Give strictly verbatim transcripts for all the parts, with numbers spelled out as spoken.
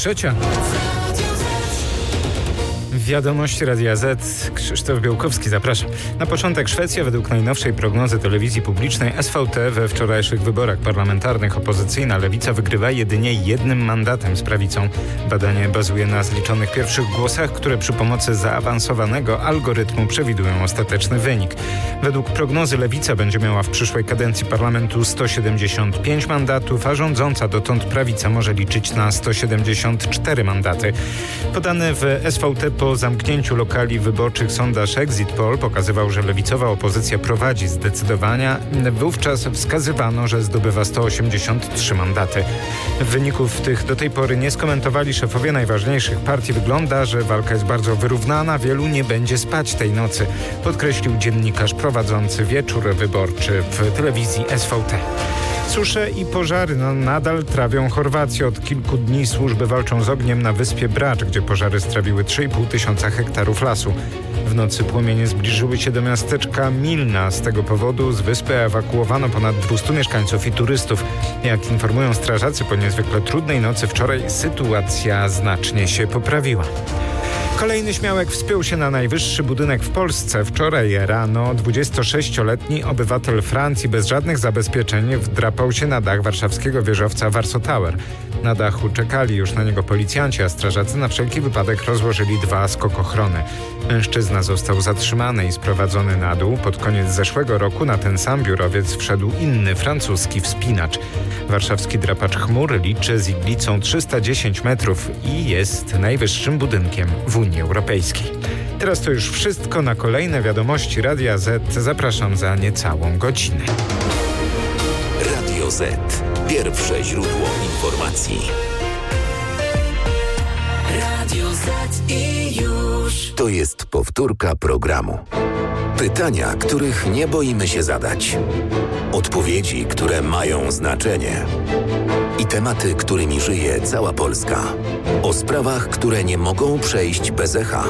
Trzecia. Wiadomości Radia Z. Krzysztof Białkowski, zapraszam. Na początek Szwecja. Według najnowszej prognozy telewizji publicznej S V T we wczorajszych wyborach parlamentarnych opozycyjna lewica wygrywa jedynie jednym mandatem z prawicą. Badanie bazuje na zliczonych pierwszych głosach, które przy pomocy zaawansowanego algorytmu przewidują ostateczny wynik. Według prognozy lewica będzie miała w przyszłej kadencji parlamentu sto siedemdziesiąt pięć mandatów, a rządząca dotąd prawica może liczyć na sto siedemdziesiąt cztery mandaty. Podany w S V T po zamknięciu lokali wyborczych sondaż Exit Poll pokazywał, że lewicowa opozycja prowadzi zdecydowania. Wówczas wskazywano, że zdobywa sto osiemdziesiąt trzy mandaty. Wyników tych do tej pory nie skomentowali szefowie najważniejszych partii. Wygląda, że walka jest bardzo wyrównana. Wielu nie będzie spać tej nocy, podkreślił dziennikarz prowadzący wieczór wyborczy w telewizji S V T. Susze i pożary no, nadal trawią Chorwację. Od kilku dni służby walczą z ogniem na wyspie Brač, gdzie pożary strawiły trzy i pół tysiąca hektarów lasu. W nocy płomienie zbliżyły się do miasteczka Milna. Z tego powodu z wyspy ewakuowano ponad dwieście mieszkańców i turystów. Jak informują strażacy, po niezwykle trudnej nocy wczoraj sytuacja znacznie się poprawiła. Kolejny śmiałek wspiął się na najwyższy budynek w Polsce. Wczoraj rano dwudziestosześcioletni obywatel Francji bez żadnych zabezpieczeń wdrapał się na dach warszawskiego wieżowca Warsaw Tower. Na dachu czekali już na niego policjanci, a strażacy na wszelki wypadek rozłożyli dwa skokochrony. Mężczyzna został zatrzymany i sprowadzony na dół. Pod koniec zeszłego roku na ten sam biurowiec wszedł inny francuski wspinacz. Warszawski drapacz chmur liczy z iglicą trzysta dziesięć metrów i jest najwyższym budynkiem w Unii Europejskiej. Teraz to już wszystko. Na kolejne wiadomości Radia Z zapraszam za niecałą godzinę. Radio Z. Pierwsze źródło informacji. Radio Z i już. To jest powtórka programu. Pytania, których nie boimy się zadać. Odpowiedzi, które mają znaczenie. I tematy, którymi żyje cała Polska. O sprawach, które nie mogą przejść bez echa.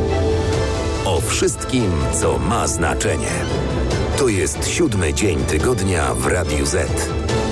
O wszystkim, co ma znaczenie. To jest siódmy dzień tygodnia w Radiu Z.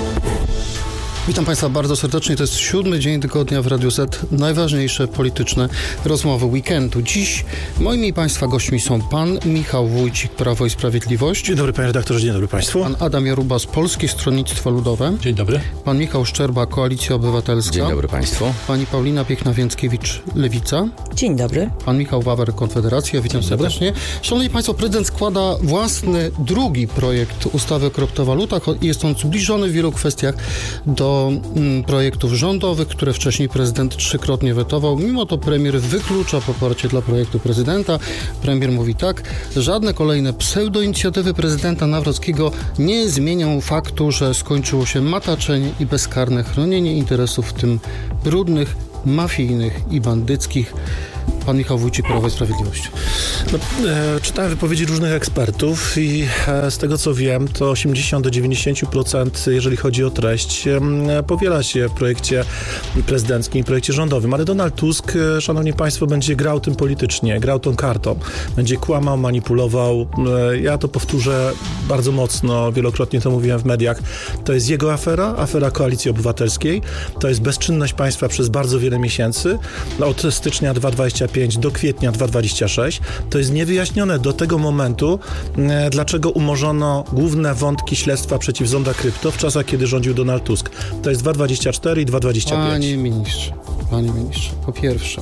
Witam Państwa bardzo serdecznie. To jest siódmy dzień tygodnia w Radiu Z. Najważniejsze polityczne rozmowy weekendu. Dziś moimi Państwa gośćmi są pan Michał Wójcik, Prawo i Sprawiedliwość. Dzień dobry panie redaktorze, dzień dobry Państwu. Pan Adam Jarubas, Polskie Stronnictwo Ludowe. Dzień dobry. Pan Michał Szczerba, Koalicja Obywatelska. Dzień dobry Państwu. Pani Paulina Piechna-Więckiewicz, Lewica. Dzień dobry. Pan Michał Wawer, Konfederacja. Witam Dzień serdecznie. Dobry. Szanowni Państwo, prezydent składa własny, drugi projekt ustawy o kryptowalutach. Jest on zbliżony w wielu kwestiach do projektów rządowych, które wcześniej prezydent trzykrotnie wetował. Mimo to premier wyklucza poparcie dla projektu prezydenta. Premier mówi tak: żadne kolejne pseudoinicjatywy prezydenta Nawrockiego nie zmienią faktu, że skończyło się mataczenie i bezkarne chronienie interesów, w tym brudnych, mafijnych i bandyckich. Pan Michał Wójcik, Prawo i Sprawiedliwość. No, e, czytałem wypowiedzi różnych ekspertów i e, z tego co wiem, to osiemdziesiąt do dziewięćdziesięciu procent, jeżeli chodzi o treść, e, powiela się w projekcie prezydenckim i projekcie rządowym. Ale Donald Tusk, e, szanowni państwo, będzie grał tym politycznie, grał tą kartą. Będzie kłamał, manipulował. E, ja to powtórzę bardzo mocno, wielokrotnie to mówiłem w mediach. To jest jego afera, afera Koalicji Obywatelskiej. To jest bezczynność państwa przez bardzo wiele miesięcy. Od stycznia dwa tysiące dwudziestego piątego do kwietnia dwa tysiące dwudziestego szóstego. To jest niewyjaśnione do tego momentu, e, dlaczego umorzono główne wątki śledztwa przeciw Zonda Krypto w czasach, kiedy rządził Donald Tusk. To jest dwa tysiące dwudziesty czwarty i dwa tysiące dwudziesty piąty. Panie ministrze, panie ministrze, po pierwsze,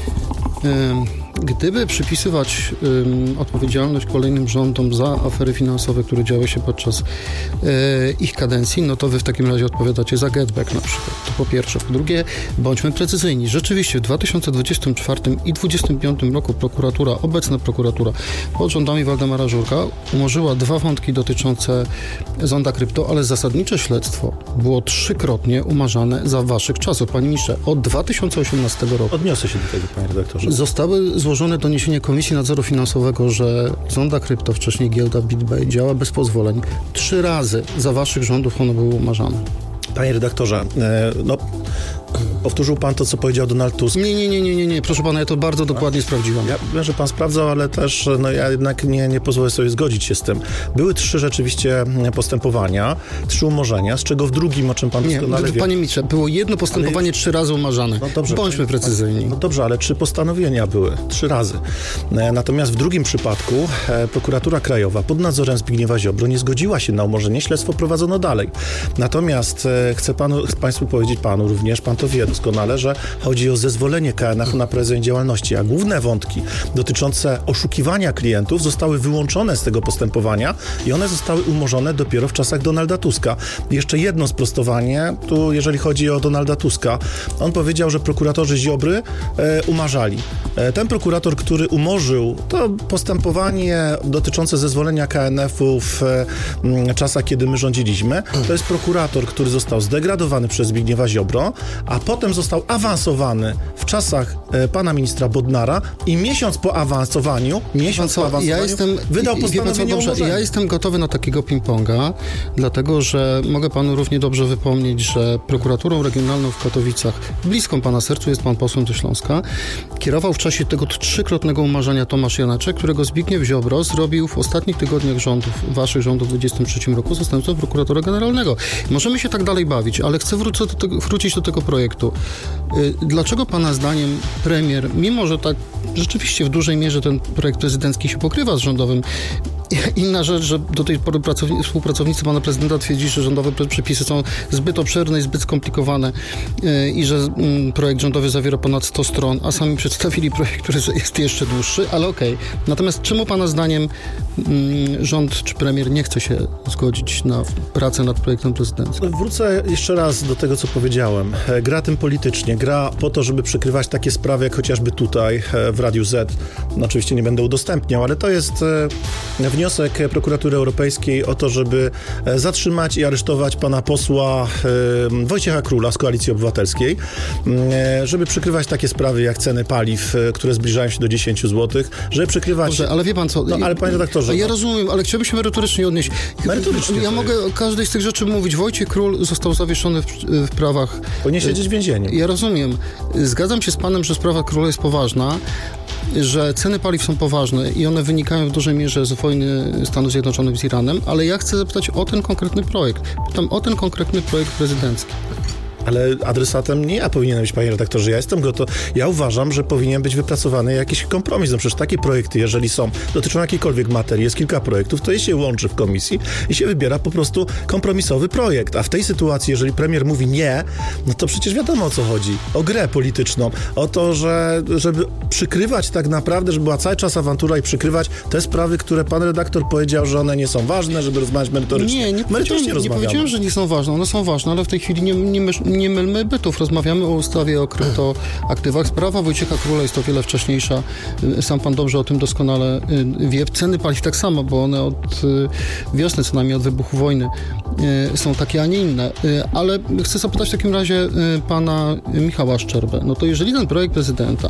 y- gdyby przypisywać y, odpowiedzialność kolejnym rządom za afery finansowe, które działy się podczas y, ich kadencji, no to wy w takim razie odpowiadacie za getback na przykład. To po pierwsze. Po drugie, bądźmy precyzyjni. Rzeczywiście w dwa tysiące dwudziestym czwartym i dwa tysiące dwudziestym piątym roku prokuratura, obecna prokuratura pod rządami Waldemara Żurka umorzyła dwa wątki dotyczące Zonda Krypto, ale zasadnicze śledztwo było trzykrotnie umarzane za waszych czasów. Panie ministrze, od dwa tysiące osiemnastego roku odniosę się do tego, panie redaktorze. Zostały złożone doniesienie Komisji Nadzoru Finansowego, że Zonda Krypto, wcześniej giełda BitBay, działa bez pozwoleń. Trzy razy za waszych rządów one były umarzane. Panie redaktorze, no Powtórzył pan to, co powiedział Donald Tusk. Nie, nie, nie, nie, nie, nie. Proszę pana, ja to bardzo dokładnie sprawdziłem. Ja wiem, że pan sprawdzał, ale też no, ja jednak nie, nie pozwolę sobie zgodzić się z tym. Były trzy rzeczywiście postępowania, trzy umorzenia, z czego w drugim, o czym pan nie, doskonale wie... Panie ministrze, było jedno postępowanie ale... trzy razy umarzane. No dobrze, bądźmy precyzyjni. No dobrze, ale trzy postanowienia były, trzy razy. Natomiast w drugim przypadku e, prokuratura krajowa pod nadzorem Zbigniewa Ziobro nie zgodziła się na umorzenie, śledztwo prowadzono dalej. Natomiast e, chcę panu, chcę państwu powiedzieć, panu również, pan to wie doskonale, że chodzi o zezwolenie K N F na prowadzenie działalności, a główne wątki dotyczące oszukiwania klientów zostały wyłączone z tego postępowania i one zostały umorzone dopiero w czasach Donalda Tuska. Jeszcze jedno sprostowanie, tu jeżeli chodzi o Donalda Tuska, on powiedział, że prokuratorzy Ziobry e, umarzali. E, ten prokurator, który umorzył to postępowanie dotyczące zezwolenia K N F-u w e, czasach, kiedy my rządziliśmy, to jest prokurator, który został zdegradowany przez Zbigniewa Ziobro, a potem został awansowany w czasach e, pana ministra Bodnara i miesiąc po awansowaniu, miesiąc po awansowaniu ja jestem, wydał postanowienie umorzenia. Ja jestem gotowy na takiego ping-ponga, dlatego, że mogę panu równie dobrze wypomnieć, że prokuraturą regionalną w Katowicach, bliską pana sercu, jest pan posłem ze Śląska, kierował w czasie tego trzykrotnego umarzania Tomasz Janaczek, którego Zbigniew Ziobro zrobił w ostatnich tygodniach rządów, waszych rządów w dwudziestym trzecim roku zastępcą prokuratora generalnego. Możemy się tak dalej bawić, ale chcę wrócę do tego, wrócić do tego projektu. Dlaczego pana zdaniem premier, mimo że tak rzeczywiście w dużej mierze ten projekt prezydencki się pokrywa z rządowym, inna rzecz, że do tej pory pracowni- współpracownicy pana prezydenta twierdzi, że rządowe przepisy są zbyt obszerne i zbyt skomplikowane yy, i że yy, projekt rządowy zawiera ponad sto stron, a sami przedstawili projekt, który jest jeszcze dłuższy, ale okej. Okay. Natomiast czemu pana zdaniem yy, rząd czy premier nie chce się zgodzić na pracę nad projektem prezydenckim? Wrócę jeszcze raz do tego, co powiedziałem. Gra tym politycznie. Gra po to, żeby przykrywać takie sprawy, jak chociażby tutaj w Radiu Z. No, oczywiście nie będę udostępniał, ale to jest wniosek Prokuratury Europejskiej o to, żeby zatrzymać i aresztować pana posła e, Wojciecha Króla z Koalicji Obywatelskiej, e, żeby przykrywać takie sprawy jak ceny paliw, e, które zbliżają się do dziesięć złotych, żeby przykrywać... Dobrze, ale wie pan co... No, ale panie redaktorze... Ja no. rozumiem, ale chciałbym się merytorycznie odnieść. Merytorycznie ja mogę o każdej z tych rzeczy mówić. Wojciech Król został zawieszony w, w prawach... Powinien siedzieć w więzieniu. Ja rozumiem. Zgadzam się z panem, że sprawa Króla jest poważna, że ceny paliw są poważne i one wynikają w dużej mierze z wojny Stanów Zjednoczonych z Iranem, ale ja chcę zapytać o ten konkretny projekt. Pytam o ten konkretny projekt prezydencki. Ale adresatem nie ja powinienem być, panie redaktorze. Ja jestem gotowy. Ja uważam, że powinien być wypracowany jakiś kompromis. No przecież takie projekty, jeżeli są, dotyczą jakiejkolwiek materii, jest kilka projektów, to je się łączy w komisji i się wybiera po prostu kompromisowy projekt. A w tej sytuacji, jeżeli premier mówi nie, no to przecież wiadomo, o co chodzi. O grę polityczną. O to, że żeby przykrywać tak naprawdę, żeby była cały czas awantura i przykrywać te sprawy, które pan redaktor powiedział, że one nie są ważne, żeby rozmawiać merytorycznie. Nie, nie powiedziałem, nie powiedziałem, że nie są ważne. One są ważne, ale w tej chwili nie, nie, nie mylmy bytów. Rozmawiamy o ustawie o kryptoaktywach. Sprawa Wojciecha Króla jest o wiele wcześniejsza. Sam pan dobrze o tym doskonale wie. Ceny paliw tak samo, bo one od wiosny, co najmniej od wybuchu wojny, są takie, a nie inne. Ale chcę zapytać w takim razie pana Michała Szczerbę. No to jeżeli ten projekt prezydenta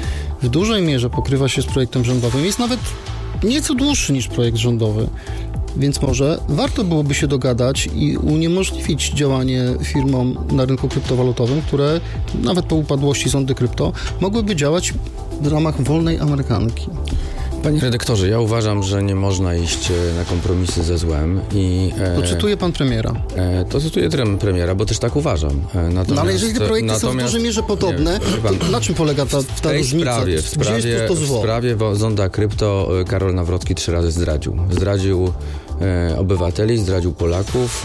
w dużej mierze pokrywa się z projektem rządowym, jest nawet nieco dłuższy niż projekt rządowy, więc może warto byłoby się dogadać i uniemożliwić działanie firmom na rynku kryptowalutowym, które nawet po upadłości Zondy Krypto mogłyby działać w ramach wolnej Amerykanki. Panie redaktorze, ja uważam, że nie można iść na kompromisy ze złem i... E, to cytuję pan premiera. E, to cytuję premiera, bo też tak uważam. Natomiast, no ale jeżeli te projekty są w dużej mierze podobne, nie, pan, to na czym polega ta, ta w tej różnica? Sprawie, w sprawie, Gdzie jest to zło? W sprawie Zonda Krypto Karol Nawrocki trzy razy zdradził. Zdradził e, obywateli, zdradził Polaków,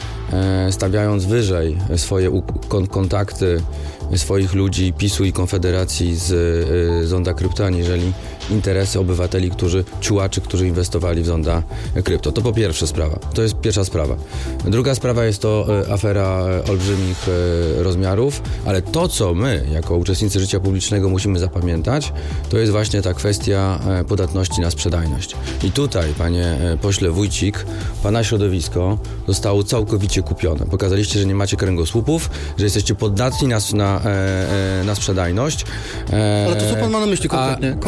e, stawiając wyżej swoje u, kon, kontakty swoich ludzi, PiSu i Konfederacji z y, Zonda Krypto, aniżeli interesy obywateli, którzy, ciułaczy, którzy inwestowali w Zonda Krypto. To po pierwsze sprawa. To jest pierwsza sprawa. Druga sprawa jest to y, afera olbrzymich y, rozmiarów, ale to, co my, jako uczestnicy życia publicznego musimy zapamiętać, to jest właśnie ta kwestia y, podatności na sprzedajność. I tutaj, panie y, pośle Wójcik, pana środowisko zostało całkowicie kupione. Pokazaliście, że nie macie kręgosłupów, że jesteście podatni na, na, e, na sprzedajność. E, Ale to co pan ma na myśli konkretnie? A, konkretnie.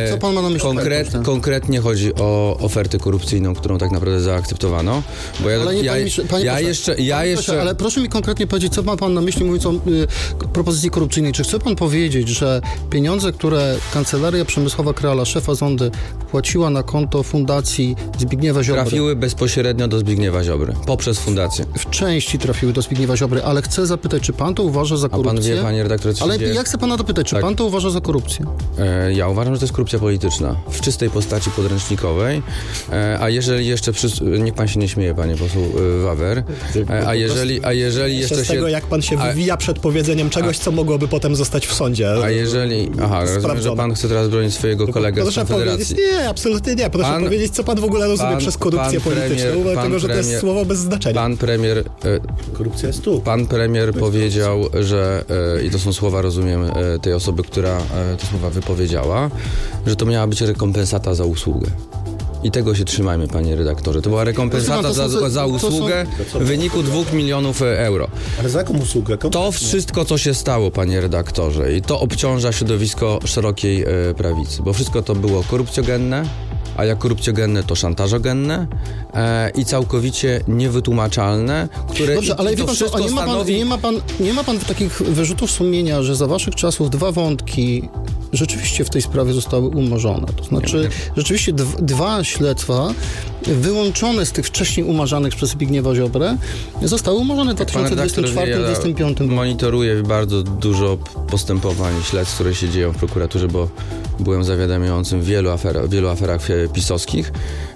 co pan ma na myśli? Konkret, konkretnie chodzi o ofertę korupcyjną, którą tak naprawdę zaakceptowano. Bo ja, ale nie, ja, panie, panie ja proszę, jeszcze... Ja panie jeszcze... Proszę, ale proszę mi konkretnie powiedzieć, co ma pan na myśli, mówiąc o y, propozycji korupcyjnej. Czy chce pan powiedzieć, że pieniądze, które Kancelaria Przemysłowa Kreala, szefa Zondy, wpłaciła na konto fundacji Zbigniewa Ziobry... Trafiły bezpośrednio do Zbigniewa Ziobry, poprzez fundację. W części trafiły do Zbigniewa Ziobry, ale chcę zapytać, czy pan to uważa za korupcję? A pan wie, panie redaktorze, co Ale się dzieje? ja chcę pana dopytać, czy tak. pan to uważa za korupcję? E, ja uważam, że to jest korupcja polityczna. W czystej postaci podręcznikowej. E, a jeżeli jeszcze... Przy... Niech pan się nie śmieje, panie poseł e, Wawer. E, a jeżeli, a jeżeli jeszcze z tego, się... jak pan się a... wywija przed powiedzeniem czegoś, co mogłoby potem zostać w sądzie. A jeżeli... Aha, rozumiem, że pan chce teraz bronić swojego kolegę z Proszę Konfederacji. powiedzieć, nie, absolutnie nie. Proszę Pan, powiedzieć, co pan w ogóle rozumie pan, przez korupcję pan polityczną, premier, dlatego, że premier, to jest słowo bez znaczenia. Pan premier... E, Korupcja jest tu. Pan premier powiedział, że, e, i to są słowa, rozumiem, e, tej osoby, która e, te słowa wypowiedziała, że to miała być rekompensata za usługę. I tego się trzymajmy, panie redaktorze. To była rekompensata to są, za, za usługę w wyniku dwóch milionów euro. Ale za jaką usługę? To wszystko, co się stało, panie redaktorze, i to obciąża środowisko szerokiej e, prawicy, bo wszystko to było korupcjogenne, a jak korupcjogenne to szantażogenne e, i całkowicie niewytłumaczalne, które Dobrze, ale i, i wie to pan co, a nie ma pan, stanowi... nie ma pan, nie ma pan takich wyrzutów sumienia, że za waszych czasów dwa wątki rzeczywiście w tej sprawie zostały umorzone. To znaczy, rzeczywiście d- dwa śledztwa wyłączone z tych wcześniej umarzanych przez Zbigniewa Ziobrę zostały umorzone w dwa tysiące dwudziestym czwartym do dwa tysiące dwudziestym piątym roku. Monitoruję bardzo dużo postępowań, śledztw, które się dzieją w prokuraturze, bo byłem zawiadamiającym w wielu, afer, wielu aferach pisowskich.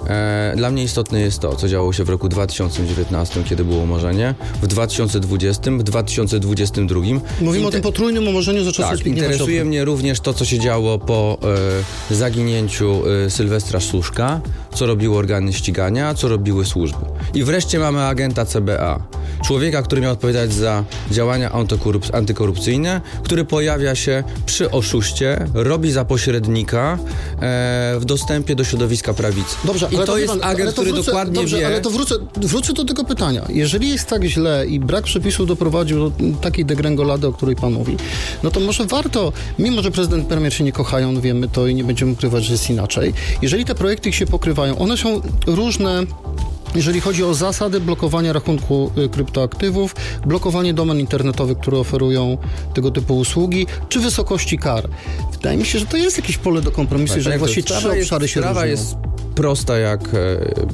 E, dla mnie istotne jest to, co działo się w roku dwa tysiące dziewiętnastym, kiedy było umorzenie, w dwa tysiące dwudziestym, w dwa tysiące dwudziestym drugim. Mówimy Inter- o tym potrójnym umorzeniu za czasów Tak, Zbigniewa interesuje Ziobry. mnie również to, co się działo po e, zaginięciu e, Sylwestra Słuszka, co robiły organy ścigania, co robiły służby. I wreszcie mamy agenta C B A. Człowieka, który miał odpowiadać za działania antykorup- antykorupcyjne, który pojawia się przy oszuście, robi za pośrednika e, w dostępie do środowiska prawicy. Dobrze, I ale to, to jest pan, agent, ale to który wrócę, dokładnie dobrze, wie... ale to wrócę, wrócę do tego pytania. Jeżeli jest tak źle i brak przepisów doprowadził do takiej degrengolady, o której pan mówi, no to może warto, mimo że prezydent i premier się nie kochają, wiemy to i nie będziemy ukrywać, że jest inaczej. Jeżeli te projekty się pokrywają, one są różne, jeżeli chodzi o zasady blokowania rachunku y, kryptoaktywów, blokowanie domen internetowych, które oferują tego typu usługi, czy wysokości kar. Wydaje mi się, że to jest jakieś pole do kompromisu, Tak, jeżeli tak, właśnie sprawa trzy jest, obszary się Sprawa różnią. jest prosta jak e,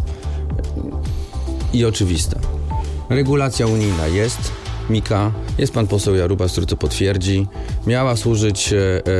i oczywista. Regulacja unijna jest, Mika, jest pan poseł Jarubas, który to potwierdzi. Miała służyć e,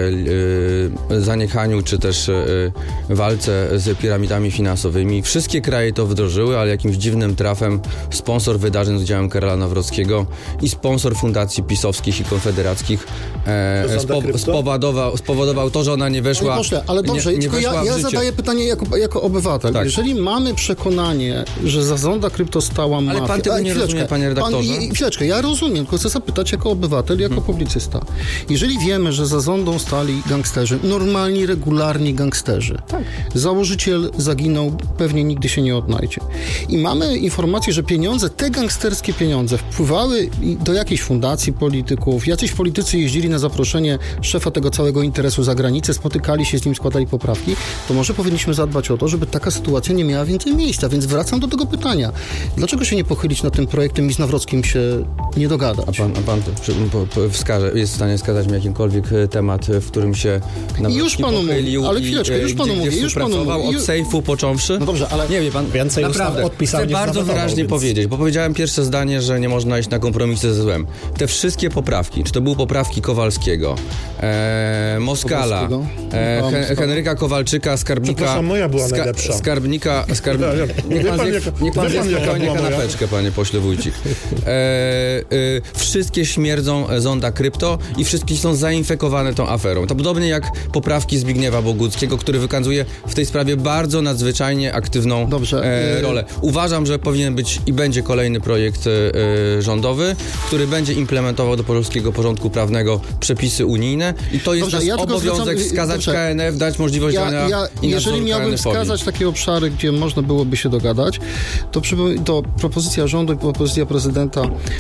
e, zaniechaniu czy też e, walce z piramidami finansowymi. Wszystkie kraje to wdrożyły, ale jakimś dziwnym trafem sponsor wydarzeń z udziałem Karola Nawrockiego i sponsor fundacji pisowskich i konfederackich e, spo, spowodował, spowodował to, że ona nie weszła. Panie pośle, ale dobrze, nie, nie tylko ja, ja zadaję pytanie jako, jako obywatel. Tak. Jeżeli mamy przekonanie, że za Zonda krypto stała mafia... Ale pan tego A, nie chwileczkę, rozumie, panie redaktorze. Pan, i, chwileczkę, ja rozumiem, tylko chcę zapytać jako obywatel, jako hmm. publicysta. Jeżeli wiemy, że za Zondą stali gangsterzy, normalni, regularni gangsterzy, tak. Założyciel zaginął, pewnie nigdy się nie odnajdzie. I mamy informację, że pieniądze, te gangsterskie pieniądze wpływały do jakiejś fundacji polityków, jacyś politycy jeździli na zaproszenie szefa tego całego interesu za granicę, spotykali się z nim, składali poprawki, to może powinniśmy zadbać o to, żeby taka sytuacja nie miała więcej miejsca. Więc wracam do tego pytania. Dlaczego się nie pochylić nad tym projektem i z Nawrockim się nie dogadać? A pan, a pan przy, po, po, wskaże, jest w stanie wskazać mi jakikolwiek temat, w którym się I już panu mówię, ale chwileczkę, już panu mówię, już panu mówię. Od sejfu począwszy? No dobrze, ale... Nie wie pan, Więcej naprawdę, odpisał, chcę niż bardzo zawetował, wyraźnie więc... powiedzieć, bo powiedziałem pierwsze zdanie, że nie można iść na kompromisy ze złem. Te wszystkie poprawki, czy to były poprawki Kowalskiego, e, Moskala, e, Hen- Henryka Kowalczyka, skarbnika... Przepraszam, moja była ska- najlepsza. Skarbnika... Skarb... Niech pan zje, niech pan zje spokojnie kanapeczkę, panie pośle Wójcik. E, e, wszystkie śmierdzą Zonda Krypto i wszystkie są zainfekowane tą aferą. To podobnie jak poprawki Zbigniewa Boguckiego, który wykazuje w tej sprawie bardzo nadzwyczajnie aktywną Dobrze. E, rolę. Uważam, że powinien być i będzie kolejny projekt e, rządowy, który będzie implementował do polskiego porządku prawnego przepisy unijne i to jest Dobrze, nasz ja tylko obowiązek zwracam- wskazać dobrze. K N F, dać możliwość Ja, działania ja, i jeżeli nadzoru miałbym K N F-owi. wskazać takie obszary, gdzie można byłoby się dogadać, to, przypom- to propozycja rządu i propozycja prezydenta zakładają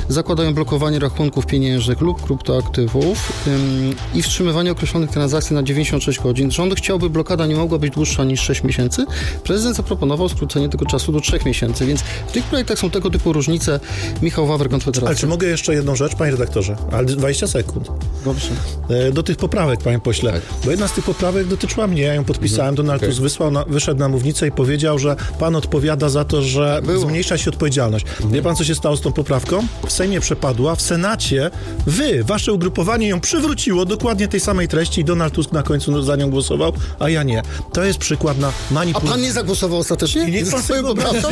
zakładają blokowanie rachunków pieniężnych lub kryptoaktywów ym, i wstrzymywanie określonych transakcji na dziewięćdziesiąt sześć godzin. Rząd chciałby, blokada nie mogła być dłuższa niż sześć miesięcy. Prezydent zaproponował skrócenie tego czasu do trzech miesięcy, więc w tych projektach są tego typu różnice. Michał Wawer, Konfederacja. Ale czy mogę jeszcze jedną rzecz, panie redaktorze? Ale dwadzieścia sekund. Dobrze. Do tych poprawek, panie pośle. Tak. Bo jedna z tych poprawek dotyczyła mnie, ja ją podpisałem. Mhm. Donald okay. Tusk wysłał na, wyszedł na mównicę i powiedział, że pan odpowiada za to, że Było. zmniejsza się odpowiedzialność. Mhm. Wie pan, co się stało z tą poprawką? W Sejmie przepadła, w Senacie wy, wasze ugrupowanie ją przywróciło dokładnie tej samej treści i Donald Tusk na końcu za nią głosował, a ja nie. To jest przykład na manipulację. A pan nie zagłosował ostatecznie? I niech pan swoją poprawką?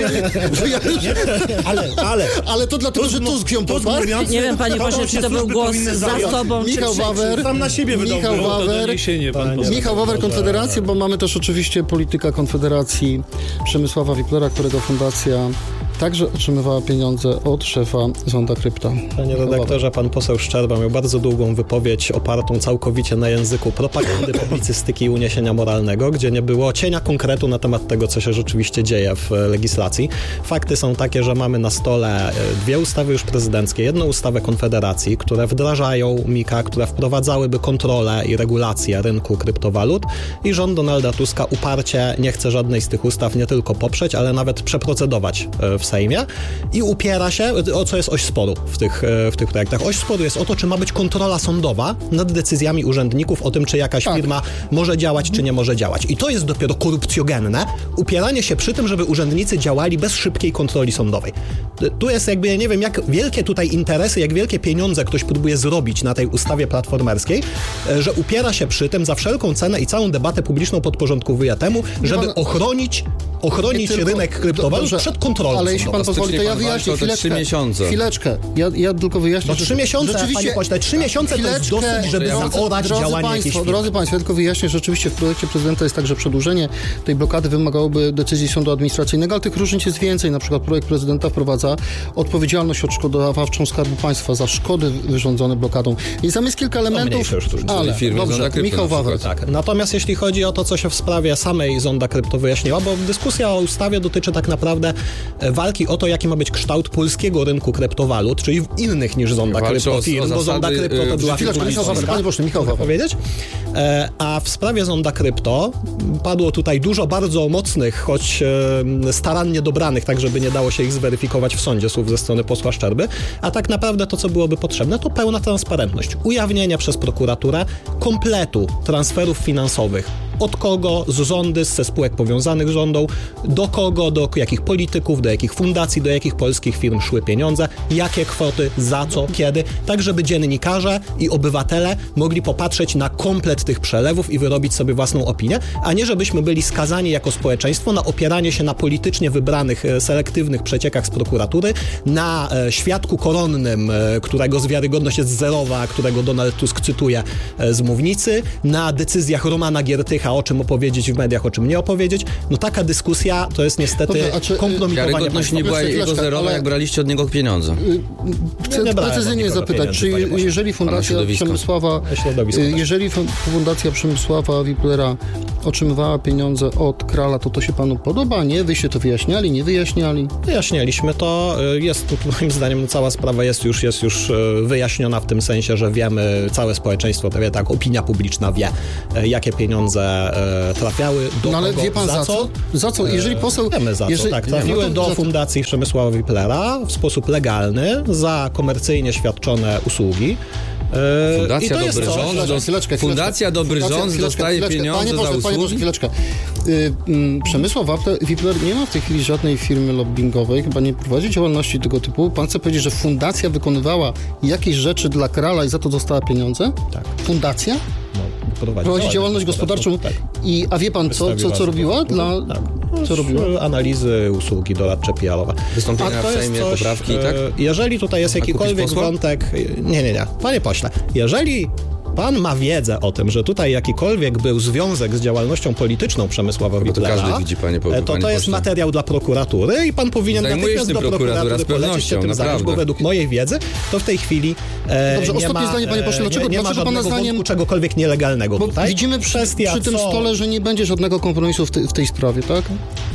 ale, ale. Ale to dlatego, że Tusk ją poparł? Nie wiem, panie pośle, czy to był głos za sobą, Michał Wawer, tam na siebie Michał Wawer, Michał Wawer, Konfederacja, bo mamy też oczywiście polityka Konfederacji Przemysława Wiplera, którego fundacja także otrzymywała pieniądze od szefa Zonda Krypto. Panie redaktorze, pan poseł Szczerba miał bardzo długą wypowiedź opartą całkowicie na języku propagandy, publicystyki i uniesienia moralnego, gdzie nie było cienia konkretu na temat tego, co się rzeczywiście dzieje w legislacji. Fakty są takie, że mamy na stole dwie ustawy już prezydenckie, jedną ustawę Konfederacji, które wdrażają mika, które wprowadzałyby kontrolę i regulację rynku kryptowalut i rząd Donalda Tuska uparcie nie chce żadnej z tych ustaw nie tylko poprzeć, ale nawet przeprocedować w Sejmie i upiera się, o co jest oś sporu w tych, w tych projektach. Oś sporu jest o to, czy ma być kontrola sądowa nad decyzjami urzędników o tym, czy jakaś tak. firma może działać, czy nie może działać. I to jest dopiero korupcjogenne, upieranie się przy tym, żeby urzędnicy działali bez szybkiej kontroli sądowej. Tu jest jakby, ja nie wiem, jak wielkie tutaj interesy, jak wielkie pieniądze ktoś próbuje zrobić na tej ustawie platformerskiej, że upiera się przy tym za wszelką cenę i całą debatę publiczną podporządkowuje temu, żeby ochronić ochronić tylko, rynek kryptowalut do, przed kontrolą. Ale jeśli pan pozwoli, to ja wyjaśnię chwileczkę. Trzy miesiące. Chwileczkę. Ja, ja tylko wyjaśnię. No trzy miesiące, rzeczywiście, panie pośle, trzy miesiące to jest dosyć, żeby zaorać działanie jakiejś firmy. Drodzy państwo, ja tylko wyjaśnię, że rzeczywiście w projekcie prezydenta jest tak, że przedłużenie tej blokady wymagałoby decyzji sądu administracyjnego, ale tych różnic jest więcej. Na przykład projekt prezydenta wprowadza odpowiedzialność odszkodowawczą Skarbu Państwa za szkody wyrządzone blokadą. I tam jest kilka elementów, no ale firmy dobrze, Michał Wawer. Tak. Natomiast jeśli chodzi o to, co się w sprawie samej Zonda Krypto wyjaśniła, bo dyskusja o ustawie dotyczy tak naprawdę walki o to, jaki ma być kształt polskiego rynku kryptowalut, czyli innych niż Zonda Krypto firm, bo Zonda Krypto to była firma. Panie proszę, Michał Wawer. powiedzieć? E, a w sprawie Zonda Krypto padło tutaj dużo bardzo mocnych, choć e, starannie dobranych, tak żeby nie dało się ich zweryfikować w sądzie, słów ze strony posła Szczerby, a tak naprawdę to, co byłoby potrzebne, to pełna transparentność. Ujawnienie przez prokuraturę kompletu transferów finansowych. Od kogo, z rządy, ze spółek powiązanych z rządą, do kogo, do jakich polityków, do jakich fundacji, do jakich polskich firm szły pieniądze, jakie kwoty, za co, kiedy, tak żeby dziennikarze i obywatele mogli popatrzeć na komplet tych przelewów i wyrobić sobie własną opinię, a nie żebyśmy byli skazani jako społeczeństwo na opieranie się na politycznie wybranych, selektywnych przeciekach z prokuratury, na e, świadku koronnym, e, którego z wiarygodność jest zerowa, którego Donald Tusk cytuje e, z mównicy, na decyzjach Romana Giertycha, o czym opowiedzieć w mediach, o czym nie opowiedzieć. No taka dyskusja to jest niestety czy, kompromitowanie. Wiarygodność nie była jego zerowa, ale... jak braliście od niego pieniądze. Chcę nie precyzyjnie zapytać, czy jeżeli Fundacja Przemysława jeżeli Fundacja Przemysława Wiplera otrzymywała pieniądze od Krala, to to się panu podoba? Nie? Wyście to wyjaśniali, nie wyjaśniali? Wyjaśnialiśmy to. Jest, moim zdaniem, cała sprawa jest już, jest już wyjaśniona w tym sensie, że wiemy, całe społeczeństwo, prawie tak, opinia publiczna wie, jakie pieniądze trafiały, do no, ale kogo, wie pan za co? Za co? Jeżeli poseł... Wiemy za jeżeli, co, tak. Trafiły no do Fundacji Przemysława Wiplera w sposób legalny za komercyjnie świadczone usługi. Fundacja Dobry Rząd, chwileczkę, do, chwileczkę, Fundacja Dobry Rząd dostaje chwileczkę. pieniądze panie Boże, za usługi. Panie Boże, chwileczkę. Yy, Przemysław Wipler nie ma w tej chwili żadnej firmy lobbyingowej, chyba nie prowadzi działalności tego typu. Pan chce powiedzieć, że fundacja wykonywała jakieś rzeczy dla Krala i za to dostała pieniądze? Tak. Fundacja? No, prowadzi, prowadzi działalność gospodarczą. Tak. I, a wie pan, co, co, co robiła? Dla, tak. Co robiła? Analizy, usługi doradcze, P R-owe. Wystąpienia w Sejmie, coś, poprawki, tak? Jeżeli tutaj jest jakikolwiek wątek... Nie, nie, nie. Panie pośle, jeżeli pan ma wiedzę o tym, że tutaj jakikolwiek był związek z działalnością polityczną Przemysława Wiplera, to każdy widzi, panie pośle, to to jest pośle. materiał dla prokuratury i pan powinien natychmiast do prokuratury polecieć się tym zająć, bo według mojej wiedzy to w tej chwili e, Dobrze, nie ostatnie ma, zdanie, panie pośle, dlaczego, nie, nie dlaczego ma pana zdaniem wątku czegokolwiek nielegalnego bo tutaj? Widzimy przy, przy tym co... stole, że nie będzie żadnego kompromisu w, te, w tej sprawie, tak?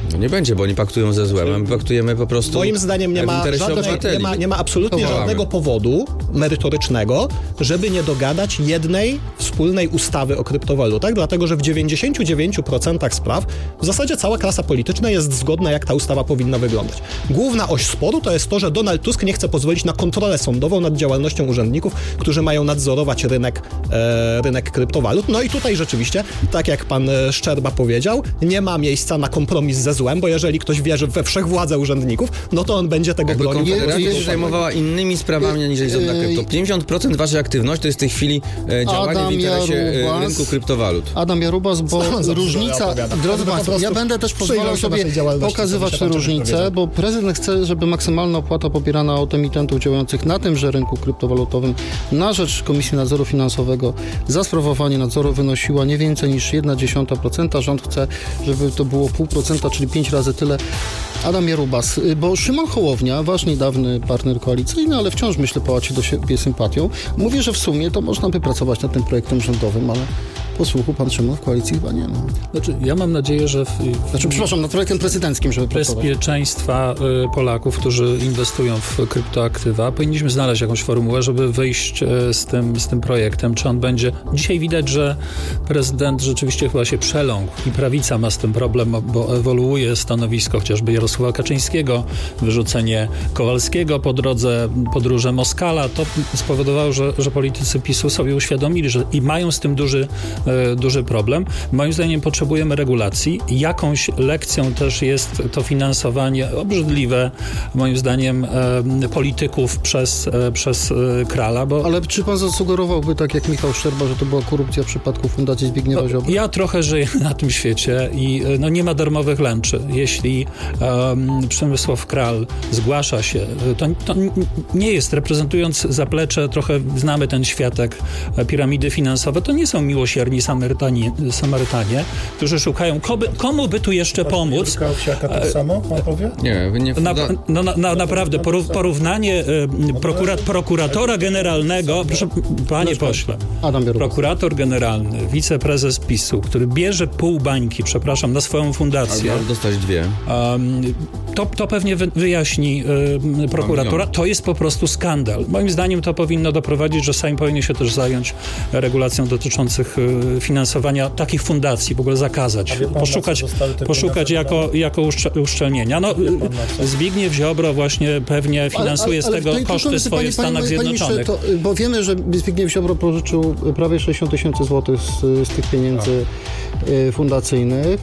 No nie będzie, bo oni paktują ze złem, a my paktujemy po prostu Moim zdaniem nie ma, żadnej, nie ma, nie ma absolutnie żadnego powodu merytorycznego, żeby nie dogadać jednej wspólnej ustawy o kryptowalutach, dlatego że w dziewięćdziesięciu dziewięciu procentach spraw w zasadzie cała klasa polityczna jest zgodna, jak ta ustawa powinna wyglądać. Główna oś sporu to jest to, że Donald Tusk nie chce pozwolić na kontrolę sądową nad działalnością urzędników, którzy mają nadzorować rynek, e, rynek kryptowalut. No i tutaj rzeczywiście, tak jak pan Szczerba powiedział, nie ma miejsca na kompromis ze złem, bo jeżeli ktoś wierzy we wszechwładzę urzędników, no to on będzie tego Jakby bronił. Konfederacja się zajmowała innymi sprawami niż Zonda Krypto. pięćdziesiąt procent waszej aktywności to jest w tej chwili e, działanie Adam w interesie Jarubas, rynku kryptowalut. Adam Jarubas, bo różnica... Drodzy Państwo, ja będę też pozwalał sobie pokazywać te różnice, bo prezydent chce, żeby maksymalna opłata pobierana od emitentów działających na tymże rynku kryptowalutowym na rzecz Komisji Nadzoru Finansowego za sprawowanie nadzoru wynosiła nie więcej niż jedna dziesiąta procent. Rząd chce, żeby to było pół procenta, czyli pięć razy tyle. Adam Jarubas, bo Szymon Hołownia, wasz niedawny partner koalicyjny, ale wciąż, myślę, pałacie do siebie sympatią, mówi, że w sumie to można by pracować nad tym projektem rządowym, ale po słuchu pan Szymon w koalicji chyba nie ma. Znaczy, ja mam nadzieję, że... W, w znaczy, przepraszam, nad projektem prezydenckim, żeby pracować. Bezpieczeństwa y, Polaków, którzy inwestują w kryptoaktywa, powinniśmy znaleźć jakąś formułę, żeby wyjść y, z, tym, z tym projektem. Czy on będzie... Dzisiaj widać, że prezydent rzeczywiście chyba się przeląkł i prawica ma z tym problem, bo ewoluuje stanowisko chociażby Jarosława Kaczyńskiego, wyrzucenie Kowalskiego po drodze, podróże Moskala. To spowodowało, że, że politycy PiSu sobie uświadomili, że i mają z tym duży duży problem. Moim zdaniem potrzebujemy regulacji. Jakąś lekcją też jest to finansowanie obrzydliwe, moim zdaniem, e, polityków przez, e, przez e, Krala. Bo... Ale czy pan zasugerowałby, tak jak Michał Szczerba, że to była korupcja w przypadku Fundacji Zbigniewa Ziobry? Ja trochę żyję na tym świecie i no, nie ma darmowych lęczy. Jeśli um, Przemysław Kral zgłasza się, to, to nie jest, reprezentując zaplecze, trochę znamy ten światek piramidy finansowe, to nie są miłosierni Samarytanie, Samarytanie którzy szukają, koby, komu by tu jeszcze pomóc. Tak samo, pan powie? Nie, nie na, no, na, na, naprawdę, porównanie prokurat, prokuratora generalnego, proszę, panie pośle, prokurator generalny, wiceprezes PiSu, który bierze pół bańki, przepraszam, na swoją fundację. Albo dostać dwie. Um, to, to pewnie wyjaśni um, prokuratora. To jest po prostu skandal. Moim zdaniem to powinno doprowadzić, że Sejm powinien się też zająć regulacją dotyczących finansowania takich fundacji, w ogóle zakazać, pan, poszukać, poszukać jako, jako uszczelnienia. No, Zbigniew Ziobro właśnie pewnie finansuje ale, ale, ale z tego koszty to, swoje w Stanach Zjednoczonych. To, bo wiemy, że Zbigniew Ziobro pożyczył prawie sześćdziesiąt tysięcy złotych z, z tych pieniędzy a. fundacyjnych.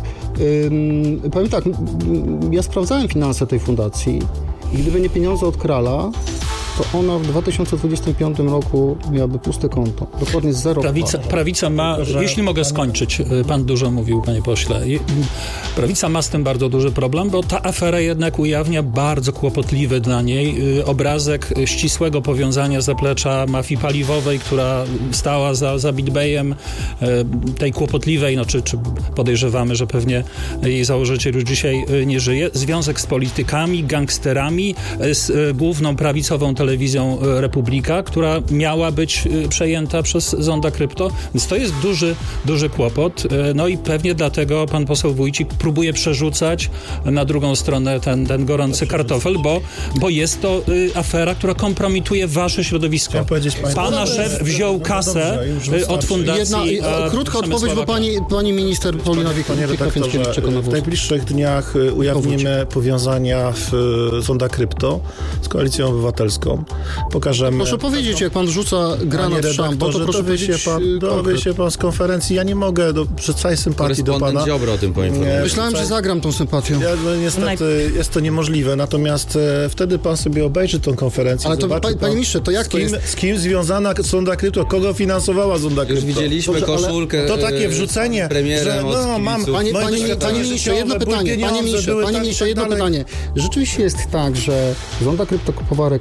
Ym, powiem tak, ja sprawdzałem finanse tej fundacji i gdyby nie pieniądze od Krala, to ona w dwa tysiące dwudziestym piątym roku miałaby puste konto. Dokładnie zero. Prawica, prawica ma, jeśli mogę skończyć, pan dużo mówił, panie pośle, prawica ma z tym bardzo duży problem, bo ta afera jednak ujawnia bardzo kłopotliwy dla niej obrazek ścisłego powiązania zaplecza mafii paliwowej, która stała za, za BitBayem, tej kłopotliwej, no czy, czy podejrzewamy, że pewnie jej założyciel już dzisiaj nie żyje, związek z politykami, gangsterami, z główną prawicową telewizją telewizją Republika, która miała być przejęta przez Zonda Krypto, więc to jest duży, duży kłopot. No i pewnie dlatego pan poseł Wójcik próbuje przerzucać na drugą stronę ten, ten gorący kartofel, bo, bo jest to afera, która kompromituje wasze środowisko. Pana szef wziął kasę od fundacji. Jedna, krótka odpowiedź, bo pani, pani minister Paulina Wiktor-Piętkiewicz czeka na głos. W najbliższych dniach ujawnimy powiązania w Zonda Krypto z Koalicją Obywatelską. Pokażemy... Proszę powiedzieć, jak pan rzuca granat w szambo, to proszę dowie się pan, dowie się pan z konferencji. Ja nie mogę, do, przy całej sympatii do pana... Ziobro o tym poinformował. Myślałem, że zagram tą sympatią. Ja, no, niestety jest to niemożliwe, natomiast e, wtedy pan sobie obejrzy tą konferencję. Ale to, pa, panie ministrze, to jak z to kim, jest? Z kim związana Zonda Krypto? Kogo finansowała Zonda Krypto? Już widzieliśmy Dobrze, koszulkę to takie wrzucenie, że no, mam... Panie, panie, panie ministrze, jedno pytanie. Panie ministrze, panie ministrze, jedno pytanie. Rzeczywiście jest tak, że Zonda Krypto kupowała reklamy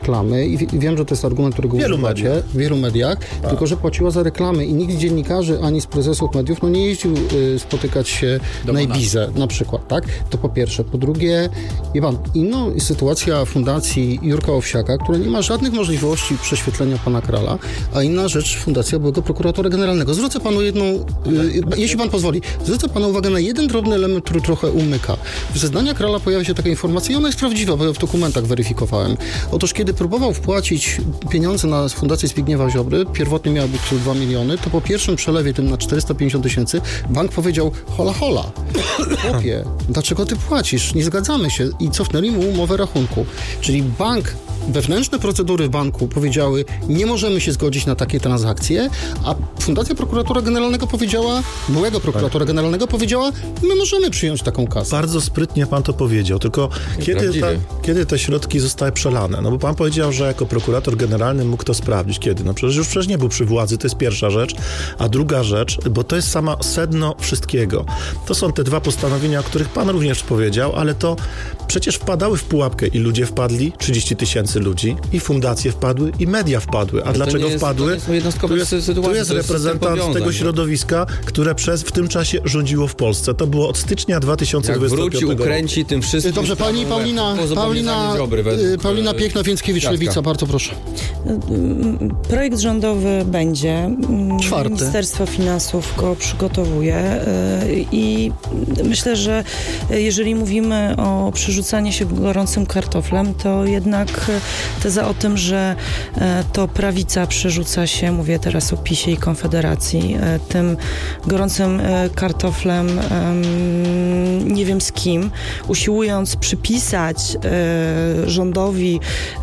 reklamie i, w, i wiem, że to jest argument, którego wielu używacie mediach. w wielu mediach, A. tylko że płaciła za reklamy i nikt z dziennikarzy ani z prezesów mediów no nie jeździł y, spotykać się Do na Ibizę na przykład, tak? To po pierwsze. Po drugie, wie pan, inną jest sytuacja Fundacji Jurka Owsiaka, która nie ma żadnych możliwości prześwietlenia pana Krala, a inna rzecz Fundacja byłego prokuratora generalnego. Zwrócę panu jedną, y, jeśli pan pozwoli, zwrócę panu uwagę na jeden drobny element, który trochę umyka. W zeznania Krala pojawia się taka informacja i ona jest prawdziwa, bo ja w dokumentach weryfikowałem. Otóż kiedy próbował wpłacić pieniądze na Fundację Zbigniewa Ziobry, pierwotnie miały być dwa miliony, to po pierwszym przelewie tym na czterysta pięćdziesiąt tysięcy bank powiedział: hola, hola, chłopie, dlaczego ty płacisz? Nie zgadzamy się. I cofnęli mu umowę rachunku. Czyli bank, wewnętrzne procedury w banku powiedziały: nie możemy się zgodzić na takie transakcje, a Fundacja Prokuratora Generalnego powiedziała, byłego prokuratora tak. generalnego powiedziała: my możemy przyjąć taką kasę. Bardzo sprytnie pan to powiedział, tylko kiedy, ta, kiedy te środki zostały przelane? No bo pan powiedział, że jako prokurator generalny mógł to sprawdzić. Kiedy? No przecież już przecież nie był przy władzy, to jest pierwsza rzecz. A druga rzecz, bo to jest sama sedno wszystkiego. To są te dwa postanowienia, o których pan również powiedział, ale to przecież wpadały w pułapkę i ludzie wpadli, trzydzieści tysięcy ludzi, i fundacje wpadły, i media wpadły. A ale dlaczego jest, wpadły? To jest, tu jest, sytuacji, tu jest reprezentant jest tego środowiska, które przez, w tym czasie rządziło w Polsce. To było od stycznia dwa tysiące dwudziestego piątego Jak wróci, ukręci tym wszystkim... Dobrze, pani Paulina, Paulina, Paulina Piechna-Więckiewicz-Lewica, bardzo proszę. Projekt rządowy będzie. Czwarty. Ministerstwo Finansów go przygotowuje i myślę, że jeżeli mówimy o przerzucaniu się gorącym kartoflem, to jednak teza o tym, że to prawica przerzuca się, mówię teraz o PiSie i Konfederacji, tym gorącym kartoflem nie wiem z kim, usiłując przypisać rządowi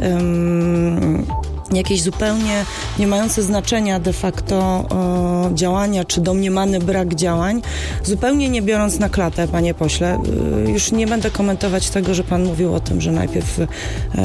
jakieś zupełnie nie mające znaczenia de facto o, działania, czy domniemany brak działań, zupełnie nie biorąc na klatę, panie pośle. Y, już nie będę komentować tego, że pan mówił o tym, że najpierw y,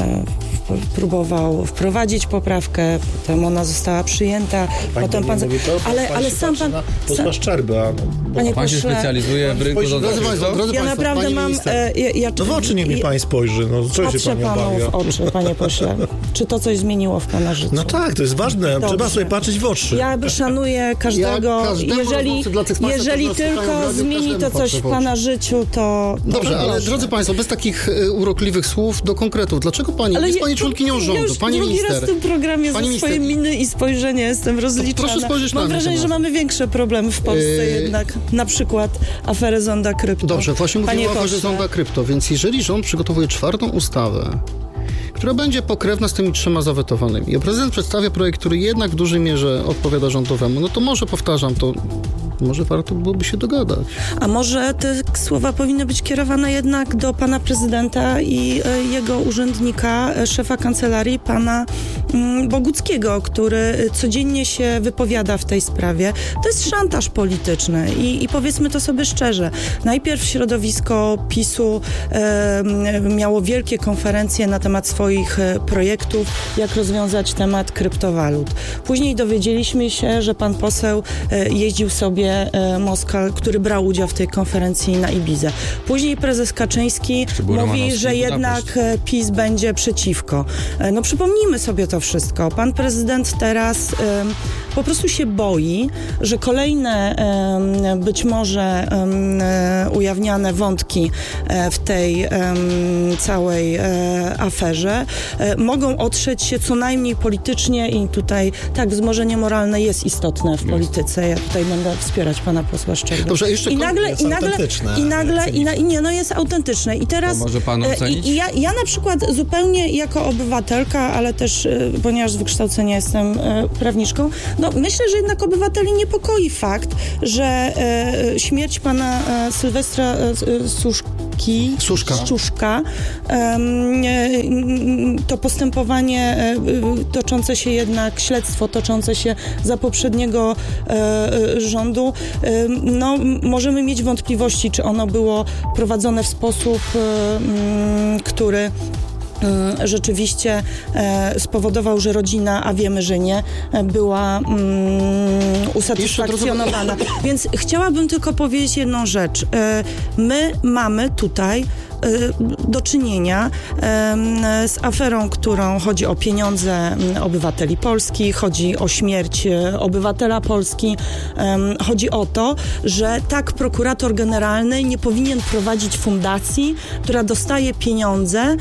próbował wprowadzić poprawkę, potem ona została przyjęta, Pani potem pan... To, ale, pan ale sam pan... Posła Szczerba. No, panie pan pośle, się specjalizuje w rynku... Drodzy Państwo, drodzy ja państwo, naprawdę mam... E, ja, ja, no w oczy niech mi pani spojrzy. No, co patrzę się pani panu obawia? w oczy, panie pośle. Czy to coś zmieniło w pana życiu? No tak, to jest ważne. Dobrze. Trzeba sobie patrzeć w oczy. Ja szanuję każdego. Ja jeżeli jeżeli tylko zmieni to coś w pana życiu, to... Dobrze, ale proszę. Drodzy państwo, bez takich e, urokliwych słów do konkretów. Dlaczego pani, ale jest pani członkinią rządu, już pani drugi minister? raz w tym programie pani za swoje minister... miny i spojrzenia jestem rozliczana. Proszę spojrzeć Mam na wrażenie, mnie, że mamy większe problemy w Polsce yy... jednak. Na przykład aferę Zonda Krypto. Dobrze, właśnie mówimy o aferze Zonda Krypto, więc jeżeli rząd przygotowuje czwartą ustawę, która będzie pokrewna z tymi trzema zawetowanymi, a prezydent przedstawia projekt, który jednak w dużej mierze odpowiada rządowemu, no to może, powtarzam, to może warto byłoby się dogadać. A może te słowa powinny być kierowane jednak do pana prezydenta i e, jego urzędnika, e, szefa kancelarii, pana mm, Boguckiego, który codziennie się wypowiada w tej sprawie. To jest szantaż polityczny i, i powiedzmy to sobie szczerze. Najpierw środowisko PiSu e, miało wielkie konferencje na temat swoich e, projektów, jak rozwiązać temat kryptowalut. Później dowiedzieliśmy się, że pan poseł e, jeździł sobie Moskal, który brał udział w tej konferencji na Ibizę. Później prezes Kaczyński mówi, że jednak PiS będzie przeciwko. No przypomnijmy sobie to wszystko. Pan prezydent teraz um, po prostu się boi, że kolejne um, być może um, ujawniane wątki w tej um, całej um, aferze um, mogą otrzeć się co najmniej politycznie i tutaj tak, wzmożenie moralne jest istotne w polityce. Ja tutaj będę wspierać pana posła Szczerbę. Dobrze, jeszcze I nagle, jest i nagle, i nagle, i, na, i nie, no jest autentyczne. I teraz, to może pan ocenić? I, i ja, ja na przykład zupełnie jako obywatelka, ale też, ponieważ z wykształcenia jestem prawniczką, no myślę, że jednak obywateli niepokoi fakt, że e, śmierć pana e, Sylwestra e, Suszki, Suszka. Suszka e, to postępowanie e, toczące się jednak, śledztwo toczące się za poprzedniego e, rządu, no możemy mieć wątpliwości, czy ono było prowadzone w sposób, który rzeczywiście spowodował, że rodzina, a wiemy, że nie, była um, usatysfakcjonowana. Więc chciałabym tylko powiedzieć jedną rzecz. My mamy tutaj do czynienia z aferą, którą chodzi o pieniądze obywateli Polski, chodzi o śmierć obywatela Polski, chodzi o to, że tak prokurator generalny nie powinien prowadzić fundacji, która dostaje pieniądze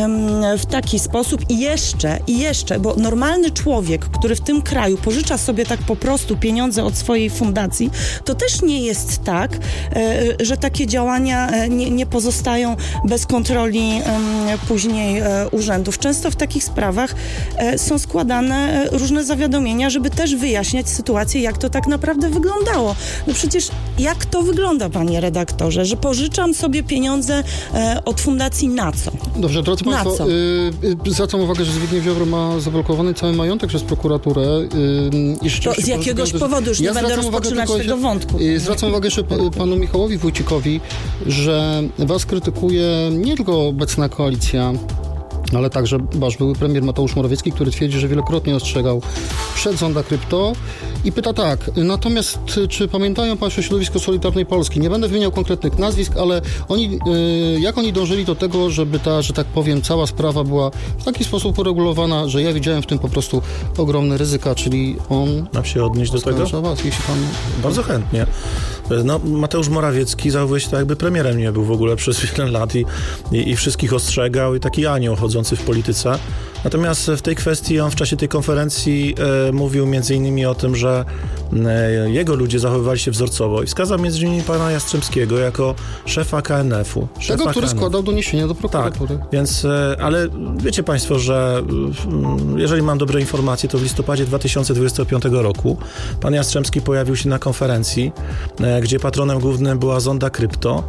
w taki sposób i jeszcze, i jeszcze, bo normalny człowiek, który w tym kraju pożycza sobie tak po prostu pieniądze od swojej fundacji, to też nie jest tak, że takie działania nie, nie pozostają bez kontroli później urzędów. Często w takich sprawach są składane różne zawiadomienia, żeby też wyjaśniać sytuację, jak to tak naprawdę wyglądało. No przecież jak to wygląda, panie redaktorze, że pożyczam sobie pieniądze od fundacji na co? Dobrze, drodzy na państwo, y, zwracam uwagę, że Zbigniew Ziobro ma zablokowany cały majątek przez prokuraturę. Y, i to z jakiegoś powodu, już ja nie będę rozpoczynać tego się, wątku. Y, zwracam uwagę jeszcze panu Michałowi Wójcikowi, że was krytykuje nie tylko obecna koalicja, ale także wasz były premier Mateusz Morawiecki, który twierdzi, że wielokrotnie ostrzegał przed Zonda Krypto i pyta tak, natomiast czy pamiętają państwo środowisko Solidarnej Polski? Nie będę wymieniał konkretnych nazwisk, ale oni, jak oni dążyli do tego, żeby ta, że tak powiem, cała sprawa była w taki sposób uregulowana, że ja widziałem w tym po prostu ogromne ryzyka, czyli on... Mam się odnieść do tego? Was, jeśli pan... Bardzo chętnie. No, Mateusz Morawiecki zachowuje się tak, jakby premierem nie był w ogóle przez wiele lat i, i, i wszystkich ostrzegał i taki anioł chodzący w polityce. Natomiast w tej kwestii on w czasie tej konferencji e, mówił między innymi o tym, że e, jego ludzie zachowywali się wzorcowo i wskazał między innymi pana Jastrzębskiego jako szefa K N F-u. Szefa Tego, który K N F. składał doniesienia do prokuratury. Tak, więc, e, ale wiecie państwo, że e, jeżeli mam dobre informacje, to w listopadzie dwa tysiące dwudziestego piątego roku pan Jastrzębski pojawił się na konferencji, e, gdzie patronem głównym była Zonda Krypto,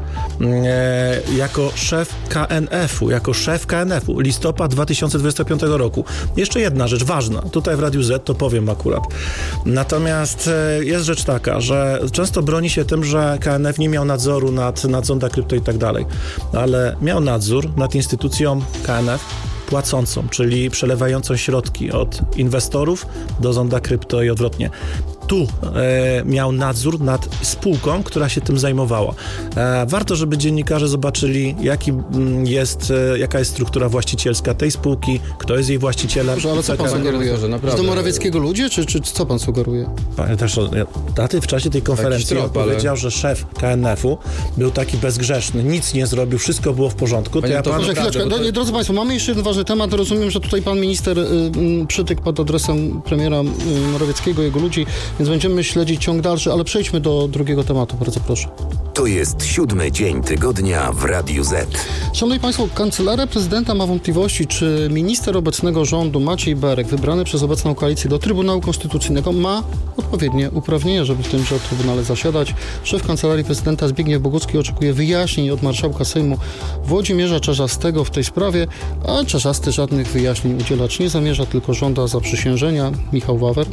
e, jako szef K N F-u, jako szef K N F-u, listopad dwa tysiące dwudziestego piątego roku. Jeszcze jedna rzecz ważna, tutaj w Radiu Z to powiem akurat. Natomiast e, jest rzecz taka, że często broni się tym, że K N F nie miał nadzoru nad, nad Zonda Krypto i tak dalej, ale miał nadzór nad instytucją K N F płacącą, czyli przelewającą środki od inwestorów do Zonda Krypto i odwrotnie. Tu e, miał nadzór nad spółką, która się tym zajmowała. E, warto, żeby dziennikarze zobaczyli, jaki jest, e, jaka jest struktura właścicielska tej spółki, kto jest jej właścicielem. Dobrze, ale co pan sugeruje? Z do Morawieckiego ludzie, czy, czy co pan sugeruje? Panie też, taty w czasie tej konferencji trop, powiedział, ale... że szef K N F-u był taki bezgrzeszny, nic nie zrobił, wszystko było w porządku. Panie, to ja to pan... Proszę, chwileczkę, to... drodzy państwo, mamy jeszcze jeden ważny temat. Rozumiem, że tutaj pan minister y, y, przytykł pod adresem premiera y, Morawieckiego i jego ludzi, więc będziemy śledzić ciąg dalszy, ale przejdźmy do drugiego tematu, bardzo proszę. To jest siódmy dzień tygodnia w Radiu Z. Szanowni państwo, kancelaria prezydenta ma wątpliwości, czy minister obecnego rządu Maciej Berek, wybrany przez obecną koalicję do Trybunału Konstytucyjnego, ma odpowiednie uprawnienia, żeby w tymże Trybunale zasiadać. Szef kancelarii prezydenta Zbigniew Bogucki oczekuje wyjaśnień od marszałka Sejmu Włodzimierza Czarzastego w tej sprawie, a Czarzasty żadnych wyjaśnień udzielać nie zamierza, tylko żąda zaprzysiężenia. Michał Wawer.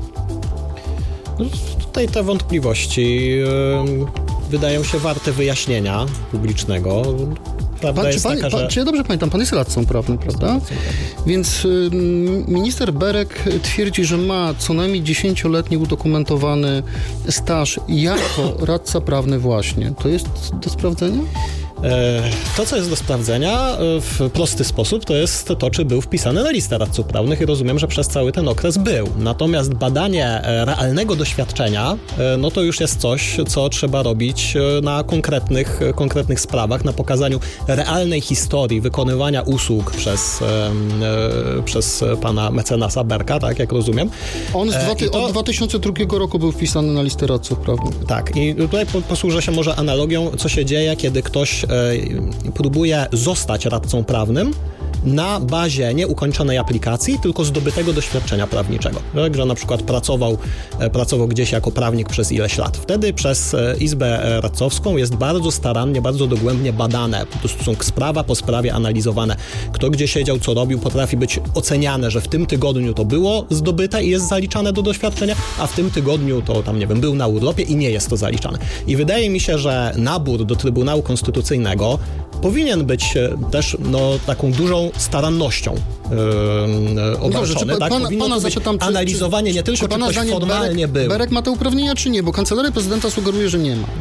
Tutaj te wątpliwości yy, wydają się warte wyjaśnienia publicznego. Prawda pan, jest czy, pan, taka, pan, że... czy ja dobrze pamiętam, pan jest radcą prawnym, prawda? Więc y, minister Berek twierdzi, że ma co najmniej dziesięcioletni udokumentowany staż jako radca prawny właśnie. To jest do sprawdzenia? To, co jest do sprawdzenia w prosty sposób, to jest to, czy był wpisany na listę radców prawnych i rozumiem, że przez cały ten okres był. Natomiast badanie realnego doświadczenia, no to już jest coś, co trzeba robić na konkretnych, konkretnych sprawach, na pokazaniu realnej historii wykonywania usług przez, przez pana mecenasa Berka, tak jak rozumiem. On z dwa, ty, to, od dwa tysiące drugiego roku był wpisany na listę radców prawnych. Tak, i tutaj posłużę się może analogią, co się dzieje, kiedy ktoś próbuje zostać radcą prawnym na bazie nieukończonej aplikacji, tylko zdobytego doświadczenia prawniczego. Tak, że na przykład pracował, pracował gdzieś jako prawnik przez ileś lat. Wtedy przez Izbę Radcowską jest bardzo starannie, bardzo dogłębnie badane. Po prostu są sprawa po sprawie analizowane. Kto gdzie siedział, co robił, potrafi być oceniane, że w tym tygodniu to było zdobyte i jest zaliczane do doświadczenia, a w tym tygodniu to tam, nie wiem, był na urlopie i nie jest to zaliczane. I wydaje mi się, że nabór do Trybunału Konstytucyjnego powinien być też no, taką dużą starannością yy, obarczony. Dobrze, tak? Pana, Powinno pana to być zapytam, analizowanie czy, nie tylko, czy, czy ktoś formalnie Berek, był. Berek ma te uprawnienia, czy nie? Bo kancelaria prezydenta sugeruje, że nie ma.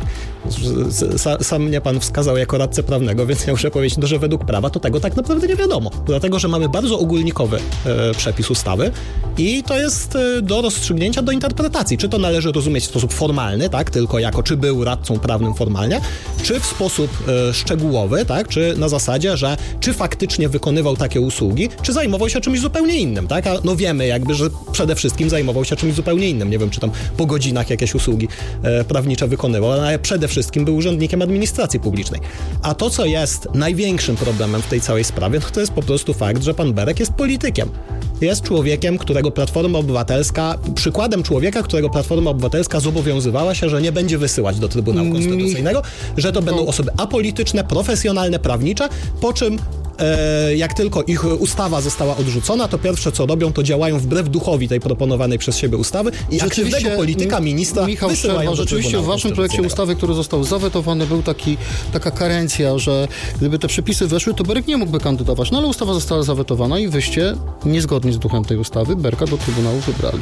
sam mnie pan wskazał jako radcę prawnego, więc ja muszę powiedzieć, no, że według prawa to tego tak naprawdę nie wiadomo. Dlatego, że mamy bardzo ogólnikowy e, przepis ustawy i to jest e, do rozstrzygnięcia, do interpretacji. Czy to należy rozumieć w sposób formalny, tak, tylko jako czy był radcą prawnym formalnie, czy w sposób e, szczegółowy, tak, czy na zasadzie, że czy faktycznie wykonywał takie usługi, czy zajmował się czymś zupełnie innym, tak, a no wiemy jakby, że przede wszystkim zajmował się czymś zupełnie innym. Nie wiem, czy tam po godzinach jakieś usługi e, prawnicze wykonywał, ale przede wszystkim był urzędnikiem administracji publicznej. A to, co jest największym problemem w tej całej sprawie, no to jest po prostu fakt, że pan Berek jest politykiem. Jest człowiekiem, którego Platforma Obywatelska, przykładem człowieka, którego Platforma Obywatelska zobowiązywała się, że nie będzie wysyłać do Trybunału Konstytucyjnego, że to będą osoby apolityczne, profesjonalne, prawnicze, po czym e, jak tylko ich ustawa została odrzucona, to pierwsze co robią, to działają wbrew duchowi tej proponowanej przez siebie ustawy i aktywnego polityka, ministra Michał wysyłają Szczerba, do rzeczywiście w waszym projekcie ustawy, który został zawetowany, był taki, taka karencja, że gdyby te przepisy weszły, to Berek nie mógłby kandydować. No ale ustawa została zawetowana i wyście, niezgodnie z duchem tej ustawy, Berka do Trybunału wybrali.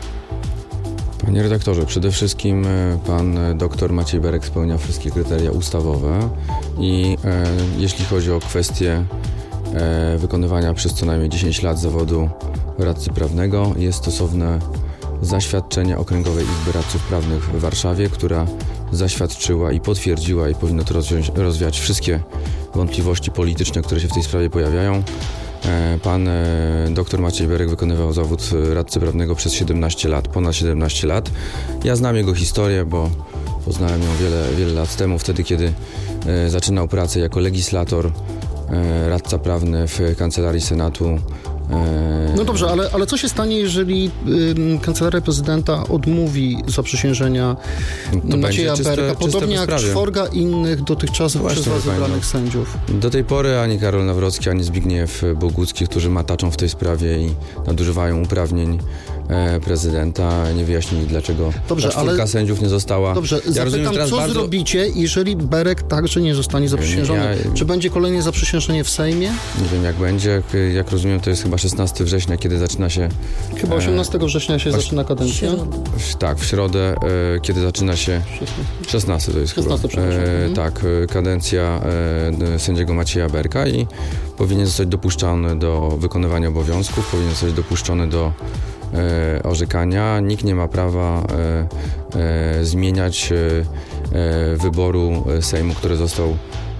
Panie redaktorze, przede wszystkim pan doktor Maciej Berek spełnia wszystkie kryteria ustawowe i e, jeśli chodzi o kwestię e, wykonywania przez co najmniej dziesięć lat zawodu radcy prawnego, jest stosowne zaświadczenie Okręgowej Izby Radców Prawnych w Warszawie, która zaświadczyła i potwierdziła i powinno to rozwiać, rozwiać wszystkie wątpliwości polityczne, które się w tej sprawie pojawiają. Pan dr Maciej Berek wykonywał zawód radcy prawnego przez siedemnaście lat, ponad siedemnaście lat. Ja znam jego historię, bo poznałem ją wiele, wiele lat temu, wtedy kiedy zaczynał pracę jako legislator, radca prawny w Kancelarii Senatu. No dobrze, ale, ale co się stanie, jeżeli y, Kancelaria Prezydenta odmówi zaprzysiężenia no Macieja czyste, Berka, podobnie jak czworga innych dotychczas no przez was wybranych sędziów? Do tej pory ani Karol Nawrocki, ani Zbigniew Bogucki, którzy mataczą w tej sprawie i nadużywają uprawnień e, prezydenta, nie wyjaśnili, dlaczego dobrze, ta czwórka ale... sędziów nie została. Dobrze, ja zapytam, teraz co bardzo... zrobicie, jeżeli Berek także nie zostanie zaprzysiężony? Ja... Czy będzie kolejne zaprzysiężenie w Sejmie? Nie wiem, jak będzie. Jak rozumiem, to jest chyba szesnastego września, kiedy zaczyna się... Chyba osiemnastego września się zaczyna kadencja. W, tak, w środę, e, kiedy zaczyna się... szesnastego to jest szesnastego, chyba. E, tak, kadencja e, sędziego Macieja Berka i powinien zostać dopuszczony do wykonywania obowiązków, powinien zostać dopuszczony do e, orzekania. Nikt nie ma prawa e, e, zmieniać e, wyboru Sejmu, który został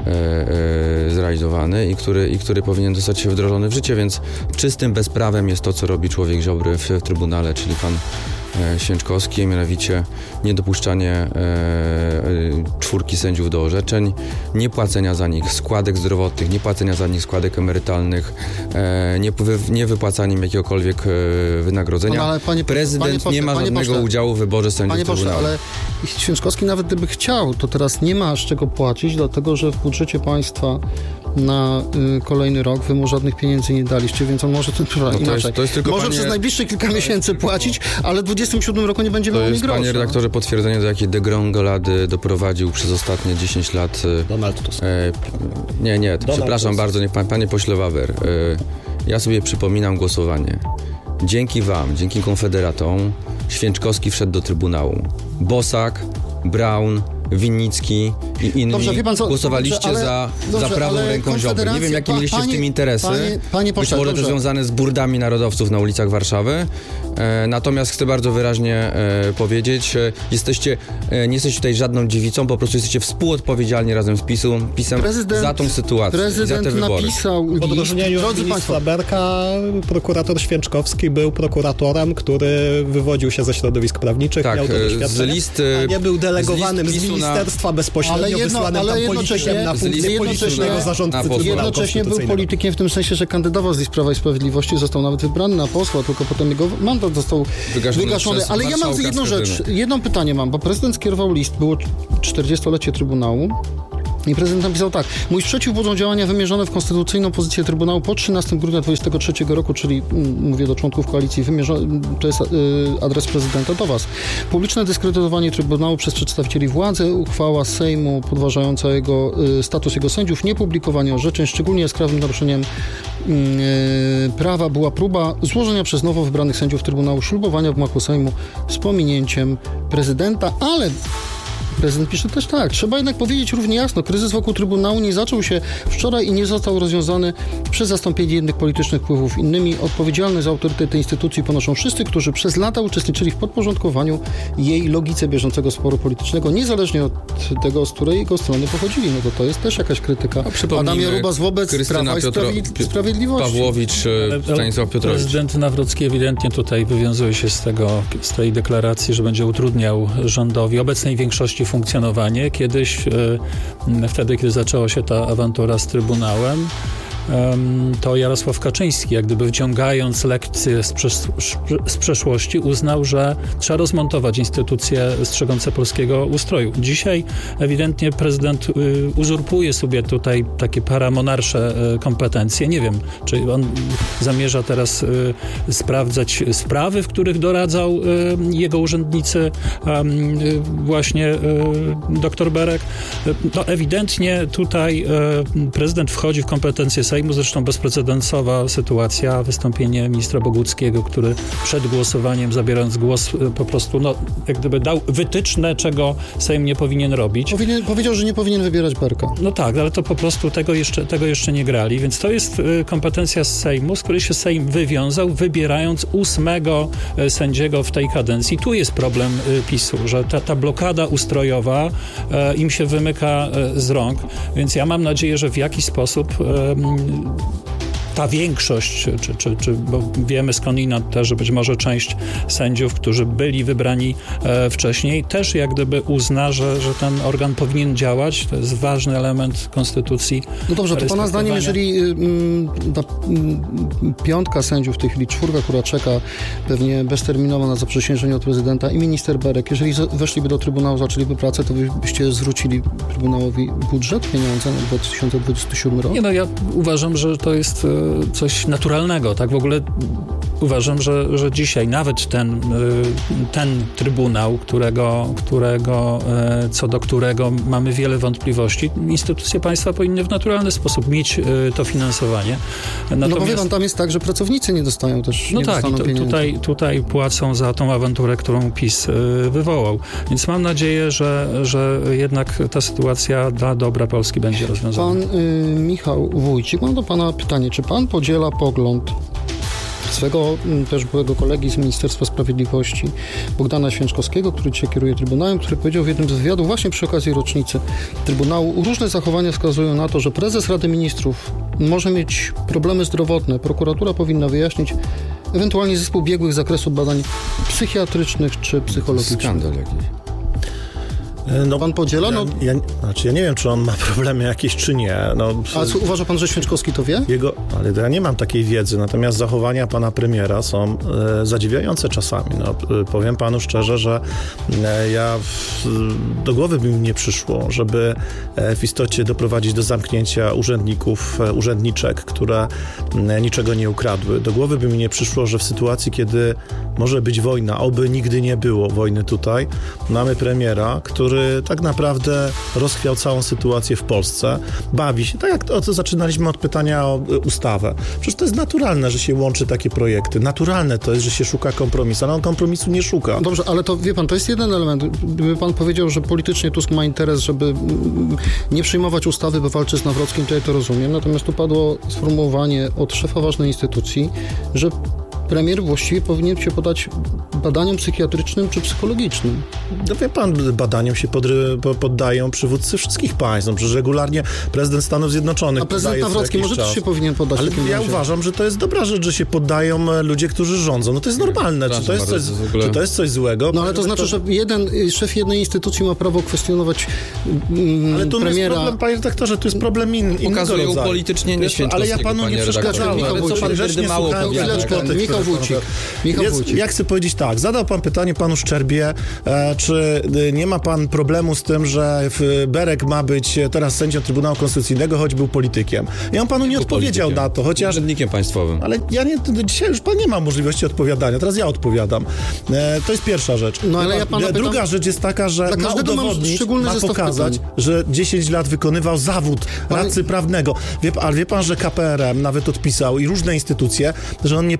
zrealizowany i który, i który powinien zostać wdrożony w życie, więc czystym bezprawem jest to, co robi człowiek Ziobry w, w Trybunale, czyli pan e, Święczkowski, mianowicie niedopuszczanie e, czwórki sędziów do orzeczeń, nie płacenia za nich składek zdrowotnych, nie płacenia za nich składek emerytalnych, e, nie, wy, nie wypłacaniem jakiegokolwiek e, wynagrodzenia. No, ale panie, Prezydent panie pośle, nie ma żadnego pośle, udziału w wyborze sędziów panie Trybunału. Pośle, ale Święczkowski nawet gdyby chciał, to teraz nie ma z czego płacić, dlatego że w budżecie państwa na y, kolejny rok wy mu żadnych pieniędzy nie daliście, więc on może ten no to inaczej. Jest, to jest tylko może panie... przez najbliższe kilka miesięcy płacić, ale w dwudziestym siódmym roku nie będzie miał ani grosza. To jest, panie redaktorze, potwierdzenie, do jakiej degrongolady doprowadził przez ostatnie dziesięć lat... Donald Tusk. E, nie, nie, Donald przepraszam Tusk. bardzo, niech pan, panie pośle Wawer. E, ja sobie przypominam głosowanie. Dzięki wam, dzięki konfederatom, Święczkowski wszedł do Trybunału. Bosak, Braun, Winnicki i inni dobrze, pan co, głosowaliście dobrze, ale, za, dobrze, za prawą ręką Ziobry. Nie wiem, jakie pa, mieliście panie, w tym interesy. Panie, panie pośle, Być może to związane z burdami narodowców na ulicach Warszawy. E, natomiast chcę bardzo wyraźnie e, powiedzieć, e, jesteście, e, nie jesteście tutaj żadną dziewicą, po prostu jesteście współodpowiedzialni razem z PiSu, PiSem prezydent, za tą sytuację, prezydent za te wybory. Napisał w odróżnieniu od ministra Berka, prokurator Święczkowski był prokuratorem, który wywodził się ze środowisk prawniczych, tak, miał to doświadczenie, z list, a nie był delegowanym z, z ministerstwa na... bezpośrednio jedno, wysłanym tam politykiem na funkcję politycznego zarządcy. Jednocześnie był politykiem w tym sensie, że kandydował z list Prawa i Sprawiedliwości, został nawet wybrany na posła, tylko potem jego mandat został wygaszony. wygaszony. Ale ja mam jedną rzecz, jedno pytanie mam, bo prezydent skierował list, było czterdziestolecie Trybunału. I prezydent napisał tak. Mój sprzeciw budzą działania wymierzone w konstytucyjną pozycję Trybunału po trzynastego grudnia dwudziestego trzeciego roku, czyli m, mówię do członków koalicji, wymierzone, to jest y, adres prezydenta do was. Publiczne dyskredytowanie Trybunału przez przedstawicieli władzy, uchwała Sejmu podważająca jego y, status jego sędziów, niepublikowanie orzeczeń, szczególnie jaskrawym naruszeniem y, prawa była próba złożenia przez nowo wybranych sędziów Trybunału ślubowania w gmachu Sejmu z pominięciem prezydenta, ale prezydent pisze też tak. Trzeba jednak powiedzieć równie jasno, kryzys wokół Trybunału nie zaczął się wczoraj i nie został rozwiązany przez zastąpienie jednych politycznych wpływów innymi. Odpowiedzialność za autorytet tej instytucji ponoszą wszyscy, którzy przez lata uczestniczyli w podporządkowaniu jej logice bieżącego sporu politycznego, niezależnie od tego, z której jego strony pochodzili. No to to jest też jakaś krytyka. No, Adam Jarubas wobec Krystyna Prawa i Piotro... Sprawiedliwości. Pawłowicz, Stanisław Piotrowicz. Prezydent Nawrocki ewidentnie tutaj wywiązuje się z tego, z tej deklaracji, że będzie utrudniał rządowi, obecnej większości funkcjonowanie. Kiedyś, e, wtedy, kiedy zaczęła się ta awantura z Trybunałem, to Jarosław Kaczyński, jak gdyby wciągając lekcje z, przesz- z przeszłości, uznał, że trzeba rozmontować instytucje strzegące polskiego ustroju. Dzisiaj ewidentnie prezydent y, uzurpuje sobie tutaj takie paramonarsze y, kompetencje. Nie wiem, czy on zamierza teraz y, sprawdzać sprawy, w których doradzał y, jego urzędnicy, y, właśnie y, doktor Berek. Y, no ewidentnie tutaj y, prezydent wchodzi w kompetencje Sejmu, zresztą bezprecedensowa sytuacja, wystąpienie ministra Boguckiego, który przed głosowaniem, zabierając głos, po prostu, no, jak gdyby dał wytyczne, czego Sejm nie powinien robić. Powinien, powiedział, że nie powinien wybierać Berka. No tak, ale to po prostu tego jeszcze, tego jeszcze nie grali, więc to jest y, kompetencja z Sejmu, z której się Sejm wywiązał, wybierając ósmego y, sędziego w tej kadencji. Tu jest problem y, PiSu, że ta, ta blokada ustrojowa y, im się wymyka y, z rąk, więc ja mam nadzieję, że w jakiś sposób y, ta większość, czy, czy, czy, bo wiemy skądinąd też, że być może część sędziów, którzy byli wybrani e, wcześniej, też jak gdyby uzna, że, że ten organ powinien działać. To jest ważny element konstytucji. No dobrze, to pana zdaniem, jeżeli mm, ta mm, piątka sędziów, w tej chwili czwórka, która czeka pewnie bezterminowo na zaprzysiężenie od prezydenta i minister Berek, jeżeli weszliby do Trybunału, zaczęliby pracę, to byście zwrócili Trybunałowi budżet, pieniądze na dwa tysiące dwudziesty siódmy rok? Nie, no ja uważam, że to jest coś naturalnego, tak? W ogóle uważam, że, że dzisiaj nawet ten, ten Trybunał, którego, którego, co do którego mamy wiele wątpliwości, instytucje państwa powinny w naturalny sposób mieć to finansowanie. Natomiast... No powiem wam, tam jest tak, że pracownicy nie dostają też No nie tak, dostaną i to, tutaj, tutaj płacą za tą awanturę, którą PiS wywołał. Więc mam nadzieję, że, że jednak ta sytuacja dla dobra Polski będzie rozwiązana. Pan y, Michał Wójcik, mam do pana pytanie, czy pan podziela pogląd swego też byłego kolegi z Ministerstwa Sprawiedliwości, Bogdana Święczkowskiego, który dzisiaj kieruje Trybunałem, który powiedział w jednym z wywiadów właśnie przy okazji rocznicy Trybunału, różne zachowania wskazują na to, że prezes Rady Ministrów może mieć problemy zdrowotne. Prokuratura powinna wyjaśnić, ewentualnie zespół biegłych z zakresu badań psychiatrycznych czy psychologicznych. Skandal jakiś. No, pan podziela? No, ja, ja, znaczy ja nie wiem, czy on ma problemy jakieś, czy nie. No, a co, uważa pan, że Święczkowski to wie? Jego, ale ja nie mam takiej wiedzy, natomiast zachowania pana premiera są e, zadziwiające czasami. No, e, powiem panu szczerze, że e, ja w, do głowy by mi nie przyszło, żeby e, w istocie doprowadzić do zamknięcia urzędników, e, urzędniczek, które e, niczego nie ukradły. Do głowy by mi nie przyszło, że w sytuacji, kiedy może być wojna, oby nigdy nie było wojny tutaj, mamy premiera, który tak naprawdę rozchwiał całą sytuację w Polsce, bawi się, tak jak to, to zaczynaliśmy od pytania o ustawę. Przecież to jest naturalne, że się łączy takie projekty. Naturalne to jest, że się szuka kompromisu, ale on kompromisu nie szuka. Dobrze, ale to wie pan, to jest jeden element. Gdyby pan powiedział, że politycznie Tusk ma interes, żeby nie przyjmować ustawy, bo walczy z Nawrockim, to ja to rozumiem. Natomiast tu padło sformułowanie od szefa ważnej instytucji, że premier właściwie powinien się podać badaniom psychiatrycznym czy psychologicznym. No wie pan, badaniom się podry, poddają przywódcy wszystkich państw. No, przecież regularnie prezydent Stanów Zjednoczonych A prezydent Nawrocki może też się powinien poddać. Ale ja razie. uważam, że to jest dobra rzecz, że się poddają ludzie, którzy rządzą. No to jest normalne. Czy to jest, coś, ogóle... czy to jest coś złego? No ale to znaczy, to... że jeden szef jednej instytucji ma prawo kwestionować mm, ale tu premiera. jest problem, panie redaktorze, tu jest problem in, innego Pokazuje rodzaju. upolitycznienie Święczkowskiego, ale ja panu nie przeszkadzam. Ale co pan grzecznie mało Michał Wójcik. Michał Wójcik. Ja chcę powiedzieć tak, zadał pan pytanie panu Szczerbie, e, czy e, nie ma pan problemu z tym, że w, Berek ma być teraz sędzią Trybunału Konstytucyjnego, choć był politykiem. Ja on panu nie odpowiedział na to, chociaż... Urzędnikiem państwowym. Ale ja nie, dzisiaj już pan nie ma możliwości odpowiadania, teraz ja odpowiadam. E, to jest pierwsza rzecz. No, ale ja pana Druga pytam, rzecz jest taka, że ma udowodnić, ma pokazać, pytań. że dziesięć lat wykonywał zawód radcy prawnego. Wie, ale wie pan, że K P R M nawet odpisał i różne instytucje, że on nie pracował tam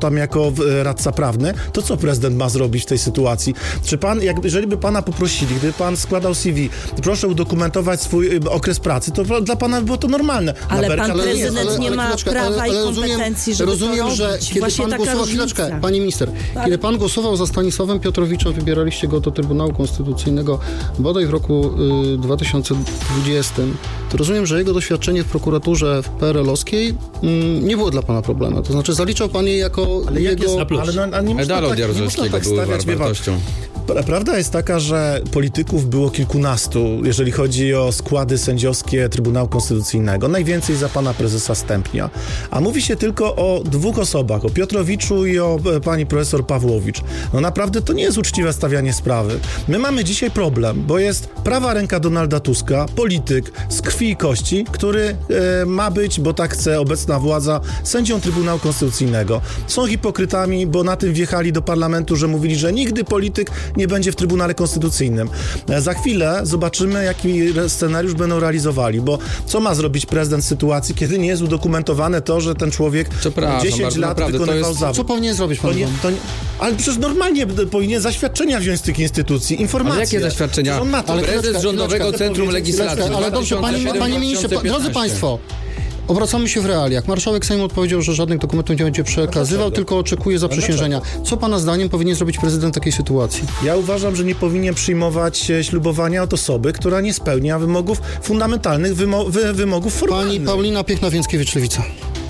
tam jako radca prawny, to co prezydent ma zrobić w tej sytuacji? Czy pan, jak, jeżeli by pana poprosili, gdyby pan składał C V, proszę udokumentować swój okres pracy, to dla pana by było to normalne. Ale Berka, pan prezydent ale, nie ale, ma chwileczkę, prawa ale, ale i kompetencji, żeby rozumiem, to robić. że kiedy Właśnie pan taka głosował, różnica. chwileczkę, pani minister, ale... kiedy pan głosował za Stanisławem Piotrowiczem, wybieraliście go do Trybunału Konstytucyjnego bodaj w roku y, dwa tysiące dwudziestym, to rozumiem, że jego doświadczenie w prokuraturze w P R L-owskiej y, nie było dla pana problemem. To znaczy zaliczał pan je jako ale jego... jest, ale no, ale nie Medal od tak, Jaruzelskiego tak był stawiać, wartością. Prawda jest taka, że polityków było kilkunastu, jeżeli chodzi o składy sędziowskie Trybunału Konstytucyjnego. Najwięcej za pana prezesa Stępnia. A mówi się tylko o dwóch osobach, o Piotrowiczu i o pani profesor Pawłowicz. No naprawdę to nie jest uczciwe stawianie sprawy. My mamy dzisiaj problem, bo jest prawa ręka Donalda Tuska, polityk z krwi i kości, który e, ma być, bo tak chce obecna władza, sędzią Trybunału Konstytucyjnego. Są hipokrytami, bo na tym wjechali do parlamentu, że mówili, że nigdy polityk nie będzie w Trybunale Konstytucyjnym. Za chwilę zobaczymy, jaki scenariusz będą realizowali, bo co ma zrobić prezydent w sytuacji, kiedy nie jest udokumentowane to, że ten człowiek dziesięć lat wykonywał jest... zawód. Co powinien zrobić pan? To nie, to nie, ale przecież normalnie powinien zaświadczenia wziąć z tych instytucji, informacje. Ale jakie zaświadczenia? On ma to. Ale prezes chwileczkę, Rządowego chwileczkę, Centrum Legislacji. Ale dobrze, panie, panie ministrze, drodzy państwo, obracamy się w realiach. Marszałek Sejmu odpowiedział, że żadnych dokumentów nie będzie przekazywał, tylko oczekuje zaprzysiężenia. Co pana zdaniem powinien zrobić prezydent w takiej sytuacji? Ja uważam, że nie powinien przyjmować ślubowania od osoby, która nie spełnia wymogów fundamentalnych, wymo- wy- wymogów formalnych. Pani Paulina Piechna-Więckiewicz-Lewica.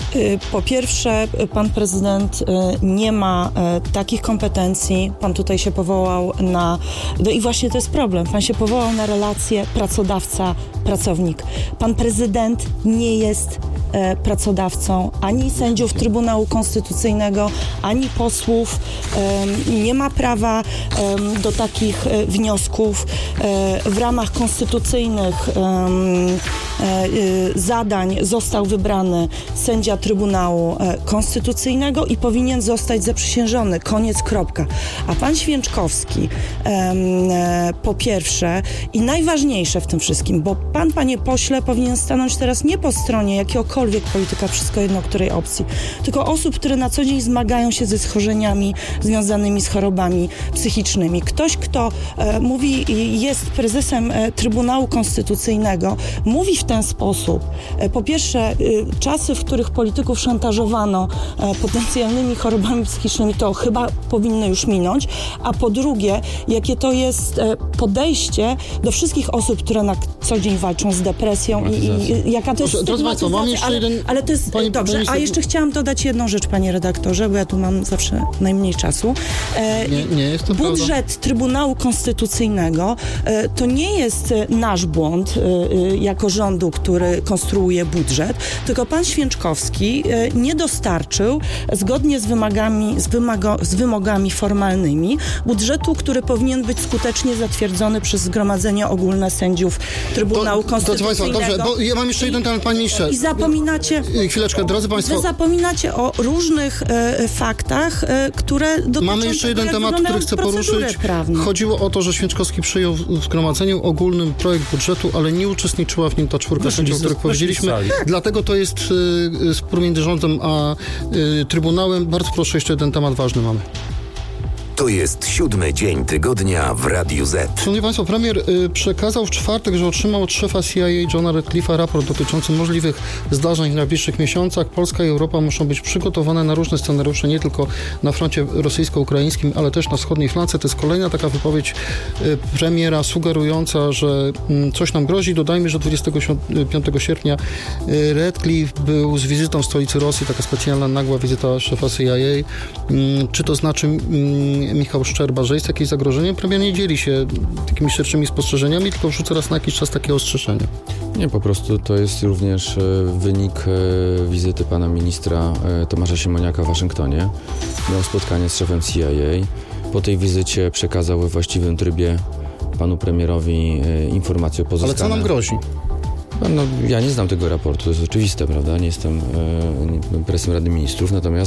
Po pierwsze, pan prezydent nie ma takich kompetencji, pan tutaj się powołał na, no i właśnie to jest problem, pan się powołał na relację pracodawca-pracownik. Pan prezydent nie jest pracodawcą ani sędziów Trybunału Konstytucyjnego, ani posłów. Nie ma prawa do takich wniosków. W ramach konstytucyjnych zadań został wybrany sędzia Trybunału Konstytucyjnego i powinien zostać zaprzysiężony. Koniec, kropka. A pan Święczkowski po pierwsze i najważniejsze w tym wszystkim, bo pan, panie pośle, powinien stanąć teraz nie po stronie jakiegokolwiek polityka, wszystko jedno której opcji, tylko osób, które na co dzień zmagają się ze schorzeniami związanymi z chorobami psychicznymi. Ktoś, kto e, mówi i jest prezesem e, Trybunału Konstytucyjnego, mówi w ten sposób. E, po pierwsze, e, czasy, w których polityków szantażowano e, potencjalnymi chorobami psychicznymi, to chyba powinny już minąć, a po drugie, jakie to jest e, podejście do wszystkich osób, które na co dzień walczą z depresją i, i, i jaka to jest stygmatyzacja. Ale, ale to jest Pani, dobrze. A jeszcze chciałam dodać jedną rzecz, panie redaktorze, bo ja tu mam zawsze najmniej czasu. E, nie, nie jest to budżet prawda. Trybunału Konstytucyjnego e, to nie jest nasz błąd e, e, jako rządu, który konstruuje budżet, tylko pan Święczkowski e, nie dostarczył zgodnie z wymagami, z, wymago, z wymogami formalnymi budżetu, który powinien być skutecznie zatwierdzony przez Zgromadzenie Ogólne Sędziów Trybunału to, Konstytucyjnego. To, dobrze, bo ja mam jeszcze jeden temat, panie ministrze. I zapominacie... Chwileczkę, drodzy państwo. Wy zapominacie o różnych e, faktach, e, które dotyczą Mamy jeszcze jeden temat, który chcę poruszyć. Prawne. Chodziło o to, że Święczkowski przyjął w Zgromadzeniu Ogólnym projekt budżetu, ale nie uczestniczyła w nim ta czwórka sędziów, o których powiedzieliśmy. Tak. Dlatego to jest y, z pomiędzy rządem a y, Trybunałem. Bardzo proszę, jeszcze jeden temat ważny mamy. To jest siódmy dzień tygodnia w Radiu Z. Szanowni Państwo, premier y, przekazał w czwartek, że otrzymał od szefa C I A Johna Ratcliffe'a raport dotyczący możliwych zdarzeń w najbliższych miesiącach. Polska i Europa muszą być przygotowane na różne scenariusze, nie tylko na froncie rosyjsko-ukraińskim, ale też na wschodniej flance. To jest kolejna taka wypowiedź y, premiera sugerująca, że y, coś nam grozi. Dodajmy, że dwudziestego piątego sierpnia y, Ratcliffe był z wizytą w stolicy Rosji, taka specjalna, nagła wizyta szefa C I A. Y, czy to znaczy... Y, Michał Szczerba, że jest jakieś zagrożenie. Premier nie dzieli się takimi szerszymi spostrzeżeniami, tylko wrzuca raz na jakiś czas takie ostrzeżenie. Nie, po prostu to jest również wynik wizyty pana ministra Tomasza Siemoniaka w Waszyngtonie. Miał spotkanie z szefem C I A. Po tej wizycie przekazał we właściwym trybie panu premierowi informacje o pozyskane. Ale co nam grozi? No, ja nie znam tego raportu, to jest oczywiste, prawda? Nie jestem e, prezesem Rady Ministrów, natomiast